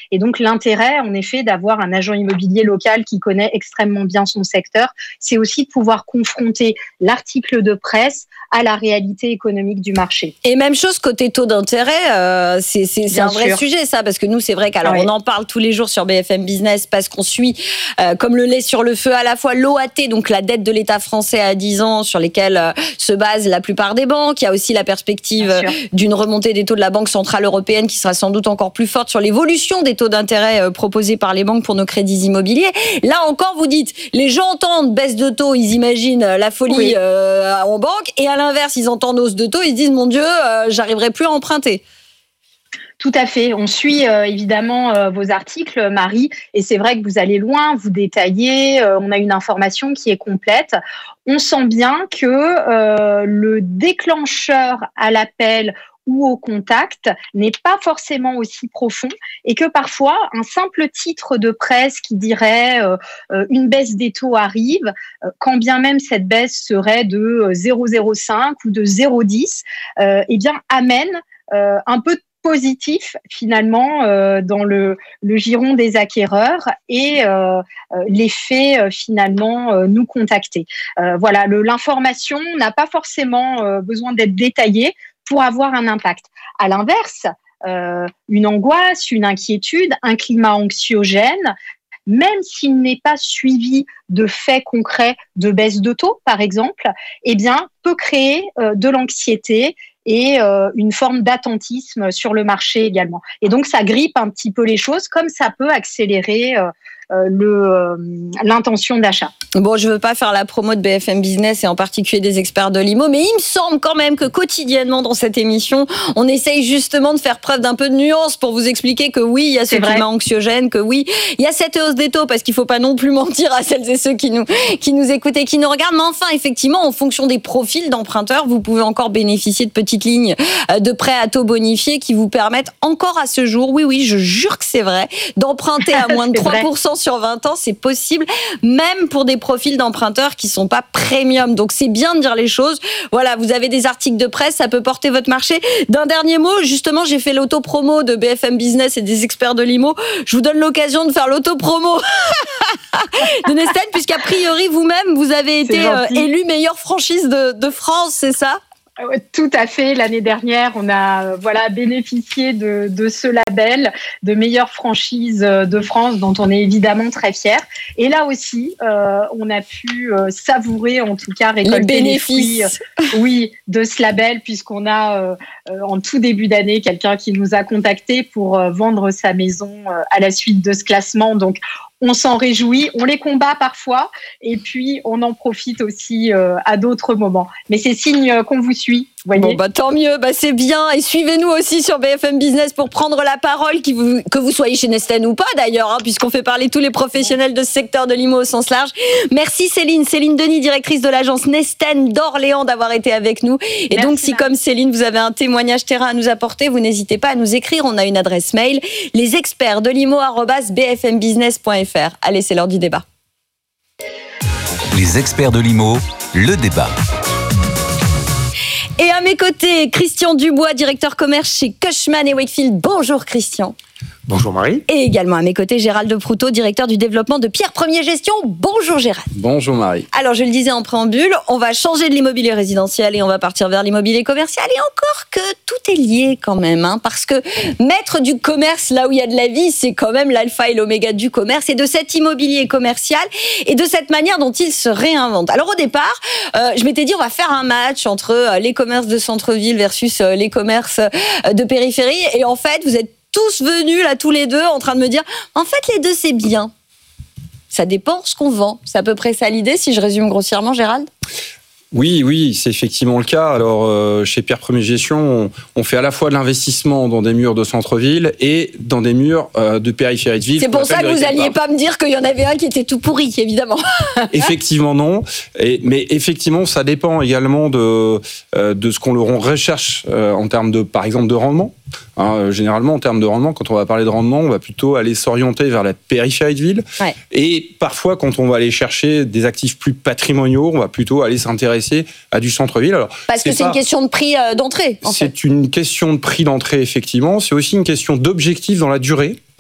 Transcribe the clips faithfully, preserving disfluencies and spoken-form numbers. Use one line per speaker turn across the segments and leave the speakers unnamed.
Et donc l'intérêt, en effet, d'avoir un agent immobilier local qui connaît extrêmement bien son secteur, c'est aussi de pouvoir confronter l'article de presse à la réalité économique du marché.
Et même chose côté taux d'intérêt, euh, c'est, c'est, c'est un vrai sûr. sujet ça, parce que nous c'est vrai qu'alors oui. on en parle tous les jours sur B F M Business parce qu'on suit euh, comme le lait sur le feu à la fois l'O A T, donc la dette de l'État français à dix ans sur lesquels euh, se basent la plupart des banques. Il y a aussi la perspective euh, d'une remontée des taux de la Banque Centrale Européenne qui sera sans doute encore plus forte sur l'évolution des taux d'intérêt euh, proposés par les banques pour nos crédits immobiliers. Là encore, vous dites, les gens entendent baisse de taux, ils imaginent la folie oui. euh, en banque, et à l'inverse, ils entendent hausse de taux, ils se disent, mon Dieu, euh, j'arriverai plus à emprunter.
Tout à fait. On suit euh, évidemment euh, vos articles, Marie, et c'est vrai que vous allez loin, vous détaillez, euh, on a une information qui est complète. On sent bien que euh, le déclencheur à l'appel ou au contact n'est pas forcément aussi profond et que parfois un simple titre de presse qui dirait euh, euh, une baisse des taux arrive, euh, quand bien même cette baisse serait de zéro virgule zéro cinq ou de zéro virgule dix, euh, eh bien amène euh, un peu de positif finalement euh, dans le, le giron des acquéreurs et euh, euh, les fait euh, finalement euh, nous contacter. Euh, voilà, le, l'information n'a pas forcément euh, besoin d'être détaillée pour avoir un impact. À l'inverse, euh, une angoisse, une inquiétude, un climat anxiogène, même s'il n'est pas suivi de faits concrets de baisse de taux, par exemple, eh bien, peut créer euh, de l'anxiété et euh, une forme d'attentisme sur le marché également. Et donc, ça grippe un petit peu les choses, comme ça peut accélérer euh, euh, le, euh, l'intention d'achat.
Bon, je veux pas faire la promo de B F M Business et en particulier des experts de l'I M O, mais il me semble quand même que quotidiennement dans cette émission, on essaye justement de faire preuve d'un peu de nuance pour vous expliquer que oui, il y a ce climat anxiogène, que oui, il y a cette hausse des taux, parce qu'il faut pas non plus mentir à celles et ceux qui nous, qui nous écoutent et qui nous regardent. Mais enfin, effectivement, en fonction des profils d'emprunteurs, vous pouvez encore bénéficier de petites lignes de prêts à taux bonifiés qui vous permettent encore à ce jour, oui, oui, je jure que c'est vrai, d'emprunter à moins de trois pour cent sur vingt ans, c'est possible, même pour des profils d'emprunteurs qui sont pas premium. Donc c'est bien de dire les choses. Voilà, vous avez des articles de presse, ça peut porter votre marché. D'un dernier mot, justement, j'ai fait l'auto-promo de B F M Business et des experts de l'I M O. Je vous donne l'occasion de faire l'auto-promo de Nestlé, puisqu'a priori vous-même, vous avez été euh, élu meilleure franchise de, de France, c'est ça ?
Tout à fait. L'année dernière, on a voilà bénéficié de, de ce label de meilleure franchise de France, dont on est évidemment très fiers. Et là aussi, euh, on a pu euh, savourer, en tout cas, récolter les bénéfices, les fruits, oui, de ce label, puisqu'on a euh, en tout début d'année quelqu'un qui nous a contacté pour euh, vendre sa maison euh, à la suite de ce classement. Donc, on s'en réjouit, on les combat parfois, et puis on en profite aussi euh, à d'autres moments. Mais c'est signe qu'on vous suit, vous voyez.
Bon, bah tant mieux, bah c'est bien. Et suivez-nous aussi sur B F M Business pour prendre la parole, qui vous, que vous soyez chez Nestlé ou pas d'ailleurs, hein, puisqu'on fait parler tous les professionnels de ce secteur de l'I M O au sens large. Merci Céline, Céline Denis, directrice de l'agence Nestlé d'Orléans, d'avoir été avec nous. Et Merci, donc si Marie. Comme Céline, vous avez un témoignage terrain à nous apporter, vous n'hésitez pas à nous écrire. On a une adresse mail, les experts de l'I M O arobase b f m business point f r. Allez, c'est l'heure du débat.
Les experts de l'I M O, le débat.
Et à mes côtés, Christian Dubois, directeur commerce chez Cushman et Wakefield. Bonjour Christian.
Bonjour Marie.
Et également à mes côtés, Gérald de Proutot, directeur du développement de Pierre Premier Gestion. Bonjour Gérald.
Bonjour Marie.
Alors je le disais en préambule, on va changer de l'immobilier résidentiel et on va partir vers l'immobilier commercial. Et encore que tout est lié quand même, hein, parce que mettre du commerce là où il y a de la vie, c'est quand même l'alpha et l'oméga du commerce et de cet immobilier commercial et de cette manière dont il se réinvente. Alors au départ, euh, je m'étais dit on va faire un match entre euh, les commerces de centre-ville versus euh, les commerces euh, de périphérie. Et en fait, vous êtes tous venus là tous les deux en train de me dire en fait les deux c'est bien. Ça dépend ce qu'on vend. C'est à peu près ça l'idée si je résume grossièrement, Gérald.
Oui, oui, c'est effectivement le cas. Alors, euh, chez Pierre Premier Gestion, on, on fait à la fois de l'investissement dans des murs de centre-ville et dans des murs euh, de périphérie de ville.
C'est pour ça que vous n'alliez pas me dire qu'il y en avait un qui était tout pourri, évidemment.
Effectivement, non. Et, mais effectivement, ça dépend également de, euh, de ce qu'on recherche euh, en termes de, par exemple, de rendement. Hein, généralement, en termes de rendement, quand on va parler de rendement, on va plutôt aller s'orienter vers la périphérie de ville. Ouais. Et parfois, quand on va aller chercher des actifs plus patrimoniaux, on va plutôt aller s'intéresser à du centre-ville. Alors,
parce que c'est pas... une question de prix d'entrée. En
c'est
fait.
une question de prix d'entrée, effectivement. C'est aussi une question d'objectif dans la durée.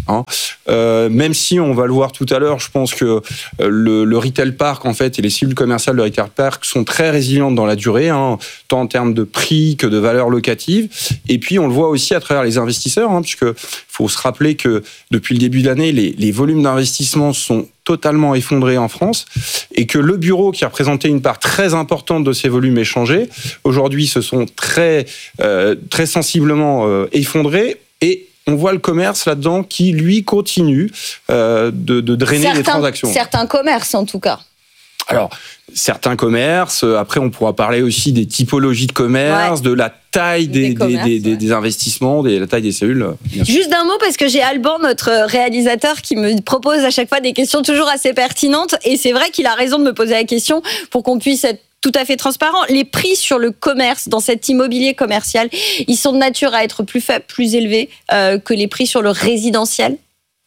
Hein. Euh, même si on va le voir tout à l'heure, je pense que le, le retail park en fait et les cellules commerciales de retail park sont très résilientes dans la durée, hein, tant en termes de prix que de valeur locative. Et puis on le voit aussi à travers les investisseurs, hein, puisque faut se rappeler que depuis le début de l'année, les, les volumes d'investissement sont totalement effondrés en France et que le bureau qui représentait une part très importante de ces volumes échangés, aujourd'hui se sont très, euh, très sensiblement euh, effondrés et on voit le commerce là-dedans qui, lui, continue euh, de, de drainer
certains,
les transactions.
Certains commerces, en tout cas.
Alors, certains commerces, après on pourra parler aussi des typologies de commerce, ouais. de la taille des, des, des, des, des, ouais. des investissements, de la taille des cellules.
Juste d'un mot, parce que j'ai Alban, notre réalisateur, qui me propose à chaque fois des questions toujours assez pertinentes, et c'est vrai qu'il a raison de me poser la question pour qu'on puisse être tout à fait transparent. Les prix sur le commerce, dans cet immobilier commercial, ils sont de nature à être plus faibles, plus élevés euh, que les prix sur le résidentiel ?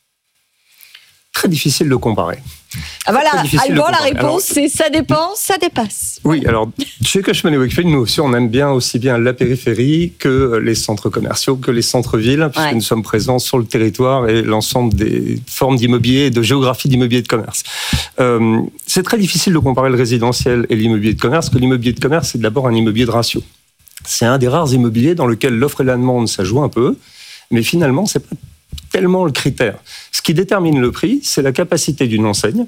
Très difficile de comparer.
Ah voilà, Alban, la réponse, alors, c'est ça dépend, ça dépasse.
Oui, alors, chez Cushman et Wakefield, nous aussi, on aime bien aussi bien la périphérie que les centres commerciaux, que les centres-villes, puisque ouais. nous sommes présents sur le territoire et l'ensemble des formes d'immobilier et de géographie d'immobilier de commerce. Euh, c'est très difficile de comparer le résidentiel et l'immobilier de commerce, parce que l'immobilier de commerce, c'est d'abord un immobilier de ratio. C'est un des rares immobiliers dans lequel l'offre et la demande, ça joue un peu, mais finalement, c'est pas tellement le critère. Ce qui détermine le prix, c'est la capacité d'une enseigne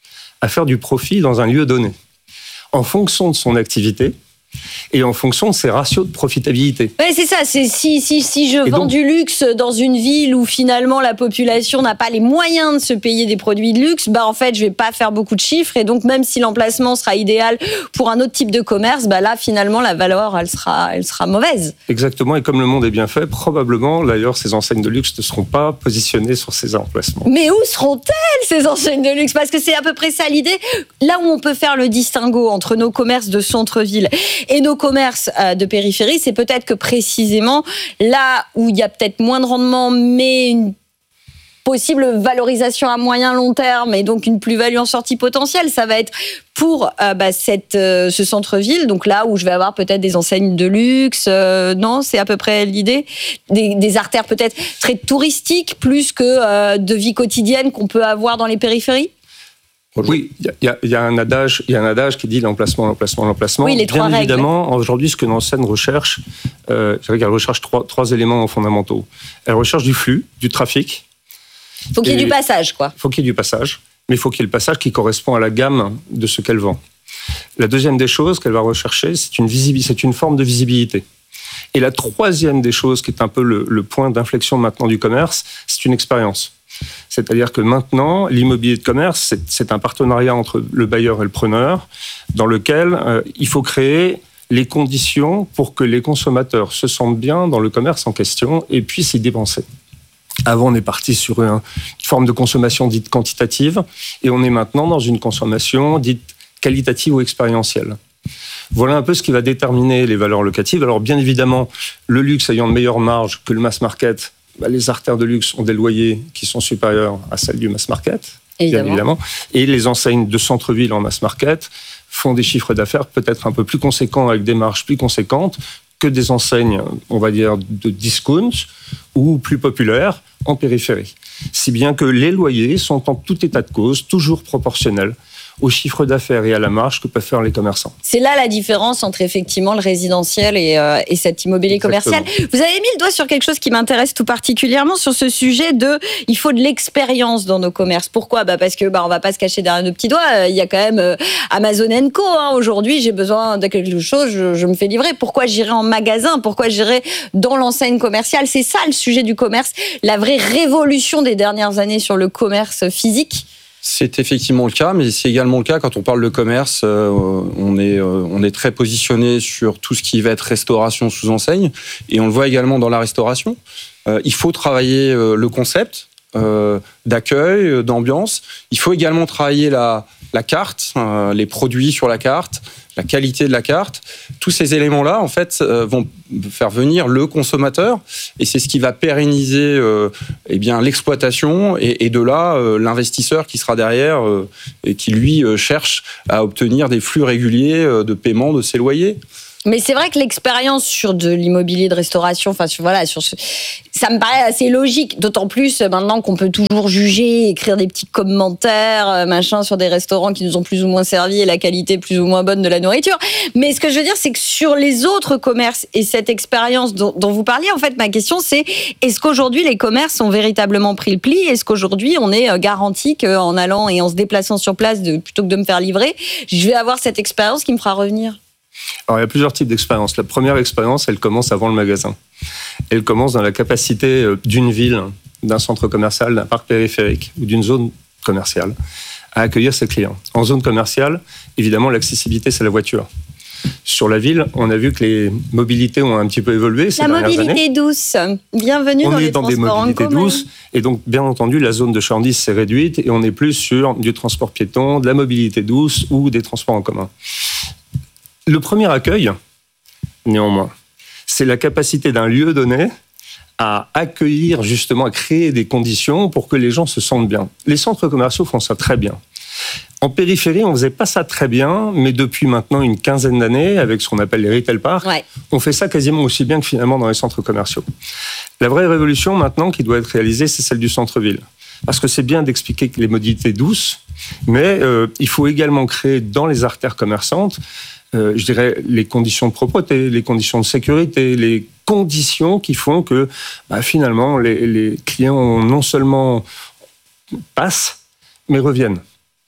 à faire du profit dans un lieu donné, en fonction de son activité et en fonction de ses ratios de profitabilité.
Oui, c'est ça. C'est si, si, si je
et
vends
donc,
du luxe dans une ville où finalement la population n'a pas les moyens de se payer des produits de luxe, bah en fait, je vais pas faire beaucoup de chiffres. Et donc, même si l'emplacement sera idéal pour un autre type de commerce, bah là, finalement, la valeur, elle sera, elle sera mauvaise.
Exactement. Et comme le monde est bien fait, probablement, d'ailleurs, ces enseignes de luxe ne seront pas positionnées sur ces emplacements.
Mais où seront-elles, ces enseignes de luxe ? Parce que c'est à peu près ça l'idée. Là où on peut faire le distinguo entre nos commerces de centre-ville et nos commerces de périphérie, c'est peut-être que précisément là où il y a peut-être moins de rendement, mais une possible valorisation à moyen long terme et donc une plus-value en sortie potentielle, ça va être pour euh, bah, cette, euh, ce centre-ville, donc là où je vais avoir peut-être des enseignes de luxe, euh, non, c'est à peu près l'idée, des, des artères peut-être très touristiques plus que euh, de vie quotidienne qu'on peut avoir dans les périphéries.
Oui, il y, y, y a un adage, il y a un adage qui dit l'emplacement, l'emplacement, l'emplacement.
Oui, les trois
Bien
règles.
Évidemment, aujourd'hui, ce que l'enseigne recherche, euh, je qu'elle recherche trois, trois éléments fondamentaux. Elle recherche du flux, du trafic.
Il faut qu'il y ait du passage, quoi.
Il faut qu'il y ait du passage, mais il faut qu'il y ait le passage qui correspond à la gamme de ce qu'elle vend. La deuxième des choses qu'elle va rechercher, c'est une visibilité, c'est une forme de visibilité. Et la troisième des choses, qui est un peu le, le point d'inflexion maintenant du commerce, c'est une expérience. C'est-à-dire que maintenant, l'immobilier de commerce, c'est, c'est un partenariat entre le bailleur et le preneur, dans lequel euh, il faut créer les conditions pour que les consommateurs se sentent bien dans le commerce en question et puissent y dépenser. Avant, on est parti sur une forme de consommation dite quantitative, et on est maintenant dans une consommation dite qualitative ou expérientielle. Voilà un peu ce qui va déterminer les valeurs locatives. Alors bien évidemment, le luxe ayant de meilleures marges que le mass market, bah, les artères de luxe ont des loyers qui sont supérieurs à celles du mass market, évidemment. bien évidemment. Et les enseignes de centre-ville en mass market font des chiffres d'affaires peut-être un peu plus conséquents avec des marges plus conséquentes que des enseignes, on va dire, de discount ou plus populaires en périphérie. Si bien que les loyers sont en tout état de cause toujours proportionnels au chiffre d'affaires et à la marge que peuvent faire les commerçants.
C'est là la différence entre effectivement le résidentiel et, euh, et cet immobilier Exactement. commercial. Vous avez mis le doigt sur quelque chose qui m'intéresse tout particulièrement sur ce sujet de il faut de l'expérience dans nos commerces. Pourquoi ? Bah parce que bah on va pas se cacher derrière nos petits doigts. Il y a quand même euh, Amazon and Co. Hein. Aujourd'hui, j'ai besoin de quelque chose, je, je me fais livrer. Pourquoi j'irai en magasin ? Pourquoi j'irai dans l'enseigne commerciale ? C'est ça le sujet du commerce, la vraie révolution des dernières années sur le commerce physique.
C'est effectivement le cas, mais c'est également le cas quand on parle de commerce. Euh, on est, euh, on est très positionné sur tout ce qui va être restauration sous enseigne, et on le voit également dans la restauration. Euh, il faut travailler euh, le concept euh, d'accueil, d'ambiance. Il faut également travailler la, la carte, euh, les produits sur la carte, la qualité de la carte. Tous ces éléments-là, en fait, euh, vont faire venir le consommateur, et c'est ce qui va pérenniser euh, eh bien, l'exploitation, et, et de là, euh, l'investisseur qui sera derrière euh, et qui, lui, euh, cherche à obtenir des flux réguliers euh, de paiement de ses loyers.
Mais c'est vrai que l'expérience sur de l'immobilier de restauration, enfin sur, voilà, sur ce, ça me paraît assez logique. D'autant plus maintenant qu'on peut toujours juger, écrire des petits commentaires, machin, sur des restaurants qui nous ont plus ou moins servi et la qualité plus ou moins bonne de la nourriture. Mais ce que je veux dire, c'est que sur les autres commerces et cette expérience dont, dont vous parliez, en fait, ma question, c'est est-ce qu'aujourd'hui les commerces ont véritablement pris le pli ? Est-ce qu'aujourd'hui on est garanti qu'en allant et en se déplaçant sur place, de, plutôt que de me faire livrer, je vais avoir cette expérience qui me fera revenir ?
Alors, il y a plusieurs types d'expériences. La première expérience, elle commence avant le magasin. Elle commence dans la capacité d'une ville, d'un centre commercial, d'un parc périphérique ou d'une zone commerciale à accueillir ses clients. En zone commerciale, évidemment, l'accessibilité, c'est la voiture. Sur la ville, on a vu que les mobilités ont un petit peu évolué ces dernières années.
La mobilité douce. Bienvenue
on
dans les
transports en commun. On est dans des mobilités douces. Et donc, bien entendu, la zone de chalandise s'est réduite et on est plus sur du transport piéton, de la mobilité douce ou des transports en commun. Le premier accueil, néanmoins, c'est la capacité d'un lieu donné à accueillir, justement, à créer des conditions pour que les gens se sentent bien. Les centres commerciaux font ça très bien. En périphérie, on ne faisait pas ça très bien, mais depuis maintenant une quinzaine d'années, avec ce qu'on appelle les retail parks, ouais. on fait ça quasiment aussi bien que finalement dans les centres commerciaux. La vraie révolution maintenant qui doit être réalisée, c'est celle du centre-ville. Parce que c'est bien d'expliquer que les mobilités douces, mais euh, il faut également créer dans les artères commerçantes Euh, je dirais, les conditions de propreté, les conditions de sécurité, les conditions qui font que bah, finalement les, les clients non seulement passent, mais reviennent.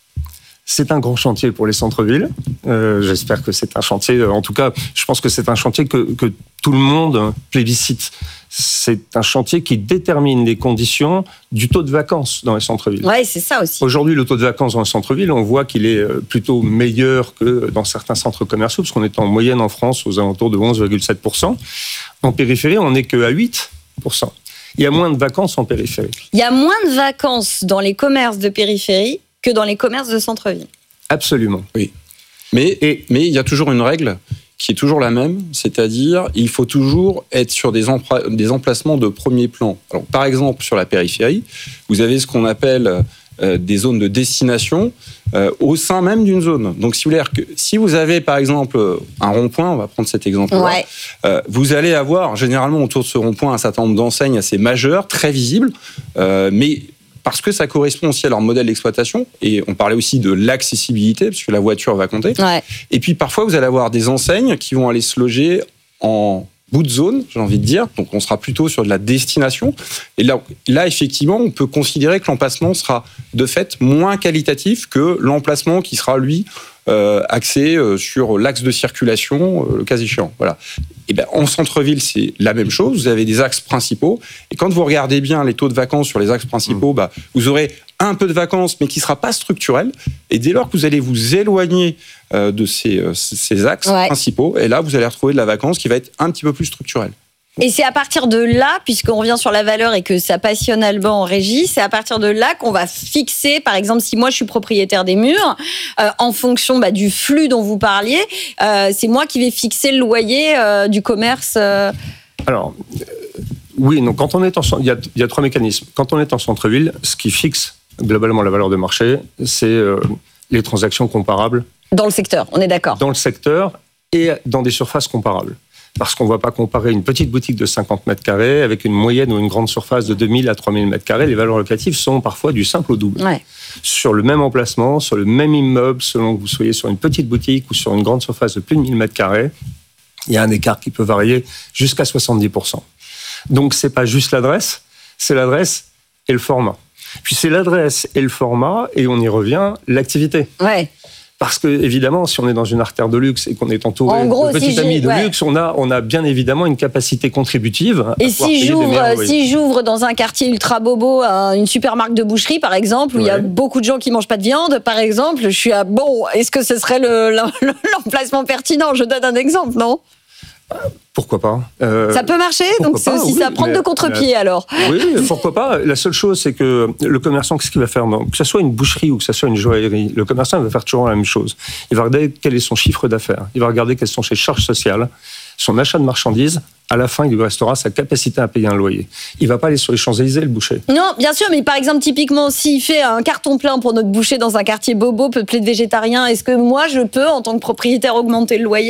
C'est un grand chantier pour les centres-villes. Euh, j'espère que c'est un chantier, en tout cas, je pense que c'est un chantier que, que tout le monde plébiscite. C'est un chantier qui détermine les conditions du taux de vacances dans les centres-villes.
Oui, c'est ça aussi.
Aujourd'hui, le taux de vacances dans les centres-villes, on voit qu'il est plutôt meilleur que dans certains centres commerciaux, parce qu'on est en moyenne en France aux alentours de onze virgule sept pour cent. En périphérie, on n'est qu'à huit pour cent. Il y a moins de vacances en périphérie.
Il y a moins de vacances dans les commerces de périphérie que dans les commerces de centre-ville.
Absolument.
Oui. Mais, et, mais il y a toujours une règle qui est toujours la même, c'est-à-dire il faut toujours être sur des, empra- des emplacements de premier plan. Alors, par exemple, sur la périphérie, vous avez ce qu'on appelle euh, des zones de destination euh, au sein même d'une zone. Donc, si vous, voulez, si vous avez, par exemple, un rond-point, on va prendre cet exemple-là, ouais. euh, vous allez avoir généralement autour de ce rond-point un certain nombre d'enseignes assez majeures, très visibles, euh, mais parce que ça correspond aussi à leur modèle d'exploitation. Et on parlait aussi de l'accessibilité, parce que la voiture va compter. Ouais. Et puis parfois, vous allez avoir des enseignes qui vont aller se loger en bout de zone, j'ai envie de dire. Donc on sera plutôt sur de la destination. Et là, là effectivement, on peut considérer que l'emplacement sera de fait moins qualitatif que l'emplacement qui sera, lui, euh, axé euh, sur l'axe de circulation, euh, le cas échéant. Voilà. Et ben, en centre-ville, c'est la même chose. Vous avez des axes principaux. Et quand vous regardez bien les taux de vacances sur les axes principaux, mmh. bah, vous aurez un peu de vacances, mais qui ne sera pas structurel. Et dès lors que vous allez vous éloigner euh, de ces, euh, ces axes ouais. principaux, et là, vous allez retrouver de la vacance qui va être un petit peu plus structurelle.
Et c'est à partir de là, puisqu'on revient sur la valeur et que ça passionne Alban en régie, c'est à partir de là qu'on va fixer, par exemple, si moi je suis propriétaire des murs, euh, en fonction bah, du flux dont vous parliez, euh, c'est moi qui vais fixer le loyer euh, du commerce. Euh...
Alors, euh, oui, donc quand on est en, il y a, il y a trois mécanismes. Quand on est en centre-ville, ce qui fixe globalement la valeur de marché, c'est euh, les transactions comparables.
Dans le secteur, on est d'accord.
Dans le secteur et dans des surfaces comparables. Parce qu'on ne va pas comparer une petite boutique de cinquante mètres carrés avec une moyenne ou une grande surface de deux mille à trois mille mètres carrés. Les valeurs locatives sont parfois du simple au double. Ouais. Sur le même emplacement, sur le même immeuble, selon que vous soyez sur une petite boutique ou sur une grande surface de plus de mille mètres carrés, il y a un écart qui peut varier jusqu'à soixante-dix pour cent. Donc, ce n'est pas juste l'adresse, c'est l'adresse et le format. Puis c'est l'adresse et le format, et on y revient, l'activité.
Ouais.
Parce que, évidemment, si on est dans une artère de luxe et qu'on est entouré
en gros,
de petits
si
amis de
ouais.
luxe, on a, on a bien évidemment une capacité contributive.
Et si j'ouvre, si j'ouvre dans un quartier ultra bobo une super marque de boucherie, par exemple, où ouais. il y a beaucoup de gens qui mangent pas de viande, par exemple, je suis à bon, est-ce que ce serait le, le, l'emplacement pertinent ? Je donne un exemple, non ?
Pourquoi pas euh,
Ça peut marcher, donc c'est aussi oui, ça prendre de contre-pied alors.
Oui, pourquoi pas. La seule chose, c'est que le commerçant, qu'est-ce qu'il va faire ? Que ce soit une boucherie ou que ce soit une joaillerie, le commerçant il va faire toujours la même chose. Il va regarder quel est son chiffre d'affaires. Il va regarder quelles sont ses charges sociales, son achat de marchandises. À la fin, il lui restera sa capacité à payer un loyer. Il ne va pas aller sur les Champs-Élysées, le boucher.
Non, bien sûr, mais par exemple, typiquement, s'il fait un carton plein pour notre boucher dans un quartier bobo, peuplé de végétariens, est-ce que moi, je peux, en tant que propriétaire, augmenter le loyer ?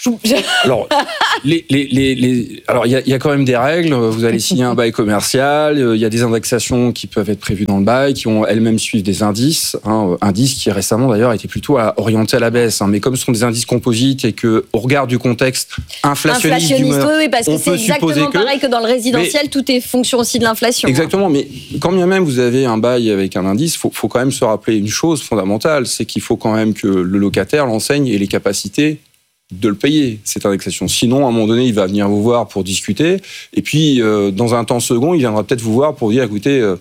Alors, les, les, les, les, alors il y a, y a quand même des règles. Vous allez signer un bail commercial. Il y a des indexations qui peuvent être prévues dans le bail, qui ont elles-mêmes suivent des indices. Hein, indices qui récemment d'ailleurs étaient plutôt à, orientés à la baisse. Hein, mais comme ce sont des indices composites et que au regard du contexte inflationniste,
inflationniste oui, oui, parce que c'est exactement
que,
pareil que dans le résidentiel. Mais, tout est fonction aussi de l'inflation.
Exactement. Hein. Mais quand bien même vous avez un bail avec un indice, faut, faut quand même se rappeler une chose fondamentale, c'est qu'il faut quand même que le locataire, l'enseigne, ait les capacités de le payer, cette indexation. Sinon, à un moment donné, il va venir vous voir pour discuter. Et puis, euh, dans un temps second, il viendra peut-être vous voir pour dire, écoutez, euh,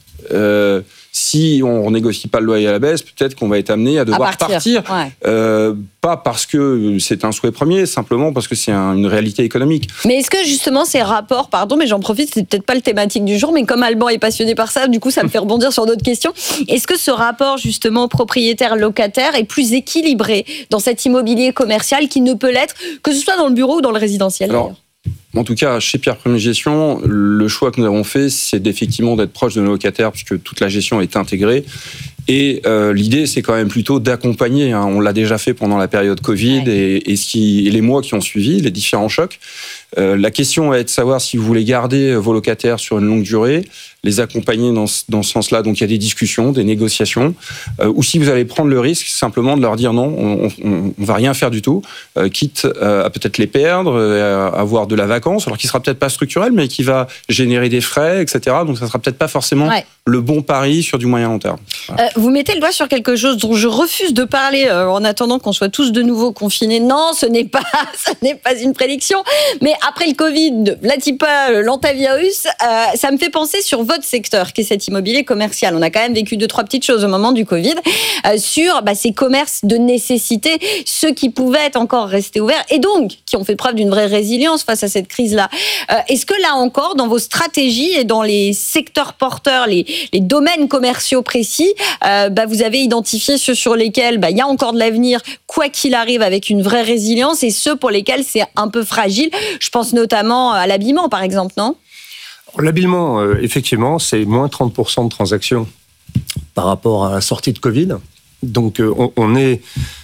euh, si on ne négocie pas le loyer à la baisse, peut-être qu'on va être amené à devoir à partir. partir. Ouais. Euh, pas parce que c'est un souhait premier, simplement parce que c'est un, une réalité économique.
Mais est-ce que justement ces rapports, pardon, mais j'en profite, c'est peut-être pas le thématique du jour, mais comme Alban est passionné par ça, du coup ça me fait rebondir sur d'autres questions. Est-ce que ce rapport justement propriétaire-locataire est plus équilibré dans cet immobilier commercial qui ne peut l'être, que ce soit dans le bureau ou dans le résidentiel?
Alors, d'ailleurs. En tout cas, chez Pierre Premier Gestion, le choix que nous avons fait, c'est effectivement d'être proche de nos locataires, puisque toute la gestion est intégrée. Et euh, l'idée, c'est quand même plutôt d'accompagner. Hein. On l'a déjà fait pendant la période Covid ouais. et, et, ce qui, et les mois qui ont suivi, les différents chocs. Euh, la question est de savoir si vous voulez garder vos locataires sur une longue durée, les accompagner dans ce, dans ce sens-là. Donc, il y a des discussions, des négociations. Euh, ou si vous allez prendre le risque simplement de leur dire non, on ne va rien faire du tout, euh, quitte euh, à peut-être les perdre, euh, à avoir de la vacance, alors qui ne sera peut-être pas structurel, mais qui va générer des frais, et cetera. Donc, ça ne sera peut-être pas forcément ouais. le bon pari sur du moyen long terme. Voilà.
Euh, vous mettez le doigt sur quelque chose dont je refuse de parler euh, en attendant qu'on soit tous de nouveau confinés. Non, ce n'est pas, ce n'est pas une prédiction. Mais après le Covid, l'Atipa, l'antavirus, euh, ça me fait penser sur votre secteur, qui est cet immobilier commercial. On a quand même vécu deux, trois petites choses au moment du Covid euh, sur bah, ces commerces de nécessité, ceux qui pouvaient être encore restés ouverts et donc qui ont fait preuve d'une vraie résilience face à cette crise-là. Euh, est-ce que là encore, dans vos stratégies et dans les secteurs porteurs, les, les domaines commerciaux précis, euh, bah, vous avez identifié ceux sur lesquels bah, il y a encore de l'avenir, quoi qu'il arrive, avec une vraie résilience, et ceux pour lesquels c'est un peu fragile? Je pense notamment à l'habillement, par exemple, non?
L'habillement, euh, effectivement, c'est moins trente pour cent de transactions par rapport à la sortie de Covid. Donc, euh, on, on est...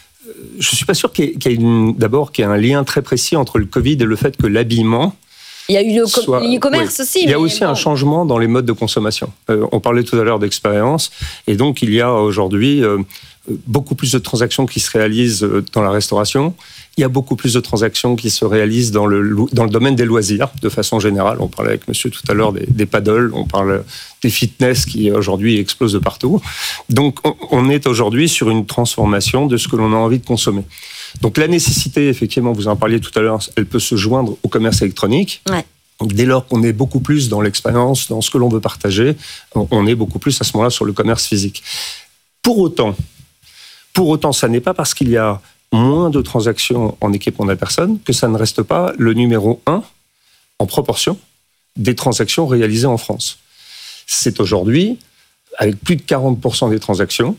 Je ne suis pas sûr qu'il y ait, qu'il y ait une, d'abord qu'il y ait un lien très précis entre le Covid et le fait que l'habillement...
Il y a eu le soit, e-commerce oui. aussi.
Il y a aussi bon. un changement dans les modes de consommation. Euh, on parlait tout à l'heure d'expérience, et donc il y a aujourd'hui euh, beaucoup plus de transactions qui se réalisent dans la restauration. Il y a beaucoup plus de transactions qui se réalisent dans le, dans le domaine des loisirs, de façon générale. On parlait avec monsieur tout à l'heure des, des paddles, on parle des fitness qui aujourd'hui explosent de partout. Donc on, on est aujourd'hui sur une transformation de ce que l'on a envie de consommer. Donc la nécessité, effectivement, vous en parliez tout à l'heure, elle peut se joindre au commerce électronique. Ouais. Donc dès lors qu'on est beaucoup plus dans l'expérience, dans ce que l'on veut partager, on est beaucoup plus à ce moment-là sur le commerce physique. Pour autant, pour autant, ça n'est pas parce qu'il y a moins de transactions en équipement de la personne que ça ne reste pas le numéro un en proportion des transactions réalisées en France. C'est aujourd'hui, avec plus de quarante pour cent des transactions,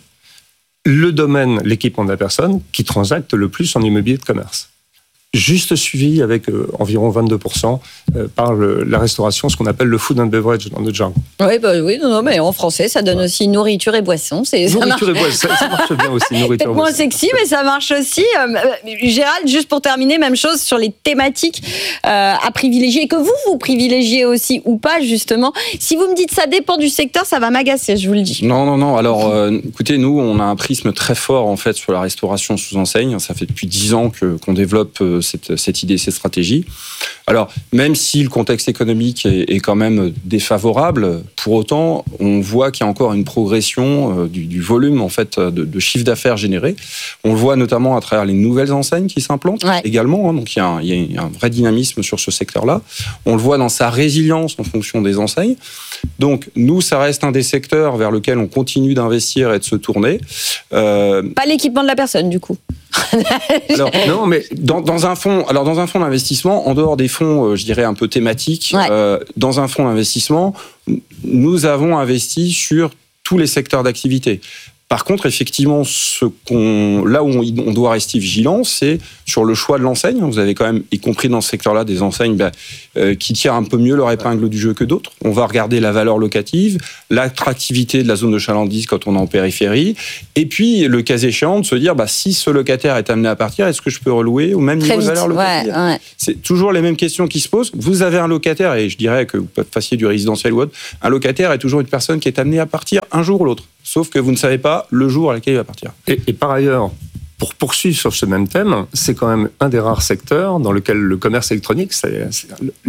le domaine, l'équipement de la personne, qui transacte le plus en immobilier de commerce. Juste suivi avec euh, environ vingt-deux pour cent euh, par le, la restauration, ce qu'on appelle le food and beverage dans notre jargon.
Oui, bah, oui non, non, mais en français, ça donne ouais. aussi nourriture et boisson. C'est,
nourriture et boisson, ça, ça marche bien aussi.
Peut-être moins sexy, mais ça marche aussi. Euh, Gérald, juste pour terminer, même chose sur les thématiques euh, à privilégier, que vous, vous privilégiez aussi ou pas, justement. Si vous me dites ça dépend du secteur, ça va m'agacer, je vous le dis.
Non, non, non. Alors, euh, écoutez, nous, on a un prisme très fort, en fait, sur la restauration sous enseigne. Ça fait depuis dix ans que, qu'on développe euh, Cette, cette idée, cette stratégie. Alors, même si le contexte économique est, est quand même défavorable, pour autant, on voit qu'il y a encore une progression euh, du, du volume en fait de, de chiffre d'affaires généré. On le voit notamment à travers les nouvelles enseignes qui s'implantent ouais. également. Hein, donc, il y, a un, il y a un vrai dynamisme sur ce secteur-là. On le voit dans sa résilience en fonction des enseignes. Donc, nous, ça reste un des secteurs vers lequel on continue d'investir et de se tourner.
Euh... Pas l'équipement de la personne, du coup.
alors, non, mais dans, dans un fonds, alors dans un fonds d'investissement, en dehors des fonds, euh, je dirais un peu thématiques, ouais. euh, dans un fonds d'investissement, nous avons investi sur tous les secteurs d'activité. Par contre, effectivement, ce qu'on, là où on, on doit rester vigilant, c'est sur le choix de l'enseigne. Vous avez quand même, y compris dans ce secteur-là, des enseignes bah, euh, qui tirent un peu mieux leur épingle du jeu que d'autres. On va regarder la valeur locative, l'attractivité de la zone de chalandise quand on est en périphérie, et puis le cas échéant de se dire bah, si ce locataire est amené à partir, est-ce que je peux relouer au même
Très
niveau
vite,
de valeur locative?
ouais, ouais.
C'est toujours les mêmes questions qui se posent. Vous avez un locataire, et je dirais que vous fassiez du résidentiel ou autre, un locataire est toujours une personne qui est amenée à partir un jour ou l'autre. Sauf que vous ne savez pas le jour à lequel il va partir.
Et, et par ailleurs, pour poursuivre sur ce même thème, c'est quand même un des rares secteurs dans lequel le commerce électronique, c'est, c'est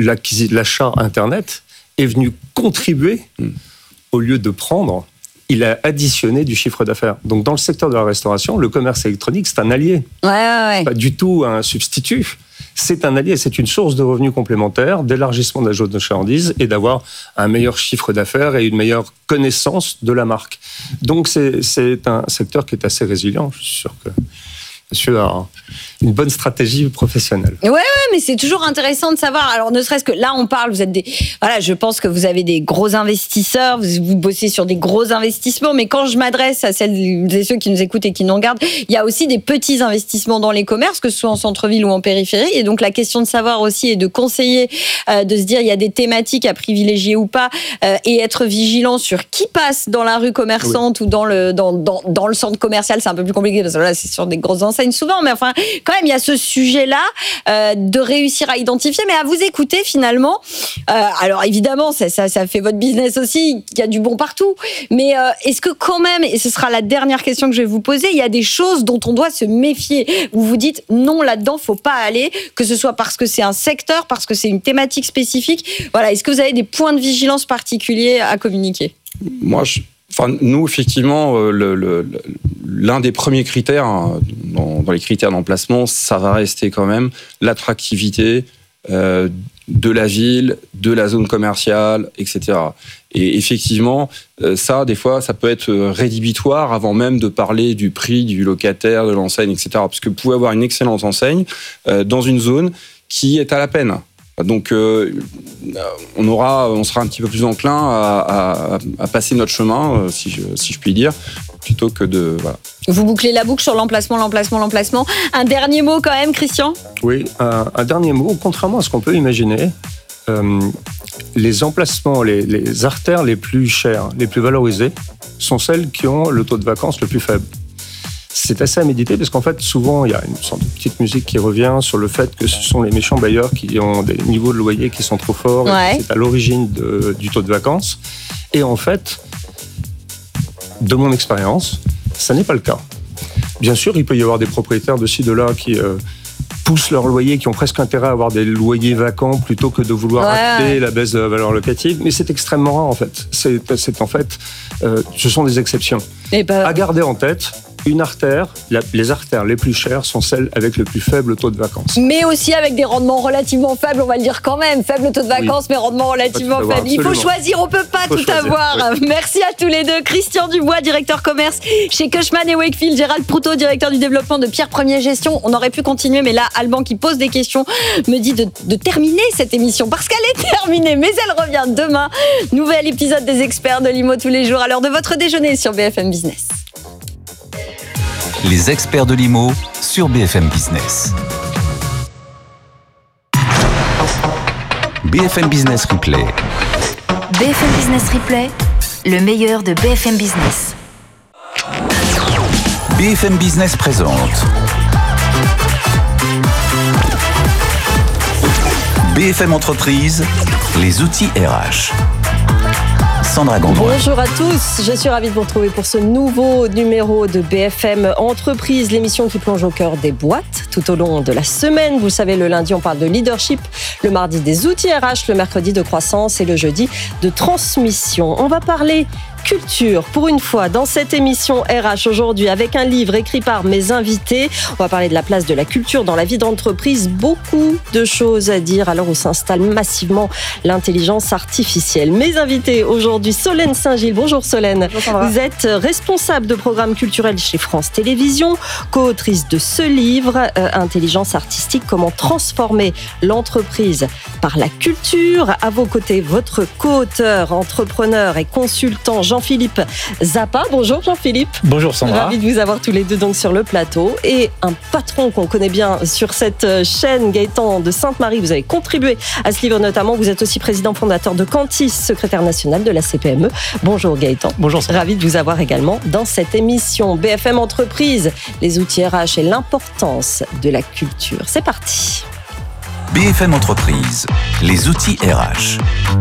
l'achat Internet, est venu contribuer, mmh. au lieu de prendre, il a additionné du chiffre d'affaires. Donc dans le secteur de la restauration, le commerce électronique, c'est un allié.
Ouais, ouais, ouais.
Pas du tout un substitut. C'est un allié, c'est une source de revenus complémentaires, d'élargissement de la zone de chalandise et d'avoir un meilleur chiffre d'affaires et une meilleure connaissance de la marque. Donc c'est, c'est un secteur qui est assez résilient. Je suis sûr que monsieur a une bonne stratégie professionnelle.
Ouais, ouais, mais c'est toujours intéressant de savoir. Alors, ne serait-ce que là, on parle, vous êtes des, voilà, je pense que vous avez des gros investisseurs, vous, vous bossez sur des gros investissements, mais quand je m'adresse à celles et ceux qui nous écoutent et qui nous regardent, il y a aussi des petits investissements dans les commerces, que ce soit en centre-ville ou en périphérie. Et donc, la question de savoir aussi et de conseiller, euh, de se dire, il y a des thématiques à privilégier ou pas, euh, et être vigilant sur qui passe dans la rue commerçante oui. ou dans le, dans, dans, dans le centre commercial, c'est un peu plus compliqué parce que là, c'est sur des grosses enseignes souvent, mais enfin, quand même, il y a ce sujet-là euh, de réussir à identifier, mais à vous écouter finalement. Euh, alors évidemment, ça, ça, ça fait votre business aussi, il y a du bon partout, mais euh, est-ce que quand même, et ce sera la dernière question que je vais vous poser, il y a des choses dont on doit se méfier, où vous dites non, là-dedans, faut pas aller, que ce soit parce que c'est un secteur, parce que c'est une thématique spécifique. Voilà, est-ce que vous avez des points de vigilance particuliers à communiquer?
Moi, je... Enfin, nous, effectivement, le, le, l'un des premiers critères, hein, dans, dans les critères d'emplacement, ça va rester quand même l'attractivité euh, de la ville, de la zone commerciale, et cetera. Et effectivement, euh, ça, des fois, ça peut être rédhibitoire avant même de parler du prix du locataire, de l'enseigne, et cetera. Parce que vous pouvez avoir une excellente enseigne euh, dans une zone qui est à la peine. Donc, euh, on aura, on sera un petit peu plus enclin à, à, à passer notre chemin, si je, si je puis dire, plutôt que de. Voilà.
Vous bouclez la boucle sur l'emplacement, l'emplacement, l'emplacement. Un dernier mot quand même, Christian ?
Oui, un, un dernier mot. Contrairement à ce qu'on peut imaginer, euh, les emplacements, les, les artères les plus chères, les plus valorisées, sont celles qui ont le taux de vacances le plus faible. C'est assez à méditer parce qu'en fait, souvent, il y a une sorte de petite musique qui revient sur le fait que ce sont les méchants bailleurs qui ont des niveaux de loyer qui sont trop forts.
Ouais.
Et c'est à l'origine de, du taux de vacances. Et en fait, de mon expérience, ça n'est pas le cas. Bien sûr, il peut y avoir des propriétaires de ci, de là qui euh, poussent leur loyer, qui ont presque intérêt à avoir des loyers vacants plutôt que de vouloir
ouais.
acter la baisse de la valeur locative. Mais c'est extrêmement rare, en fait. C'est, c'est en fait, euh, ce sont des exceptions.
Et bah...
À garder en tête. Une artère, la, les artères les plus chères sont celles avec le plus faible taux de vacances.
Mais aussi avec des rendements relativement faibles, on va le dire quand même. Faible taux de vacances, oui. mais rendement relativement faible. Avoir, Il faut choisir, on ne peut pas tout choisir. avoir. Oui. Merci à tous les deux. Christian Dubois, directeur commerce chez Cushman et Wakefield. Gérald Proutot, directeur du développement de Pierre Premier Gestion. On aurait pu continuer, mais là, Alban qui pose des questions me dit de, de terminer cette émission parce qu'elle est terminée, mais elle revient demain. Nouvel épisode des experts de l'I M O tous les jours à l'heure de votre déjeuner sur B F M Business.
Les experts de l'I M O sur B F M Business. B F M Business Replay.
B F M Business Replay, le meilleur de B F M Business.
B F M Business présente B F M Entreprise, les outils R H. Sandra Gondouin.
Bonjour à tous, je suis ravie de vous retrouver pour ce nouveau numéro de B F M Entreprise, l'émission qui plonge au cœur des boîtes tout au long de la semaine. Vous le savez, le lundi, on parle de leadership, le mardi des outils R H, le mercredi de croissance et le jeudi de transmission. On va parler culture, pour une fois, dans cette émission R H aujourd'hui, avec un livre écrit par mes invités. On va parler de la place de la culture dans la vie d'entreprise. Beaucoup de choses à dire à l'heure où s'installe massivement l'intelligence artificielle. Mes invités aujourd'hui, Solène Saint-Gilles. Bonjour Solène. Bonjour, vous êtes responsable de programme culturel chez France Télévisions, co-autrice de ce livre, euh, Intelligence artistique, comment transformer l'entreprise par la culture. À vos côtés, votre co-auteur, entrepreneur et consultant Jean-Philippe Zappa. Bonjour Jean-Philippe.
Bonjour Sandra.
Ravi de vous avoir tous les deux donc sur le plateau. Et un patron qu'on connaît bien sur cette chaîne, Gaëtan de Sainte-Marie. Vous avez contribué à ce livre notamment. Vous êtes aussi président fondateur de Cantis, secrétaire national de la C P M E. Bonjour Gaëtan.
Bonjour Sandra.
Ravi de vous avoir également dans cette émission. B F M Entreprise, les outils R H et l'importance de la culture. C'est parti.
B F M Entreprise, les outils R H.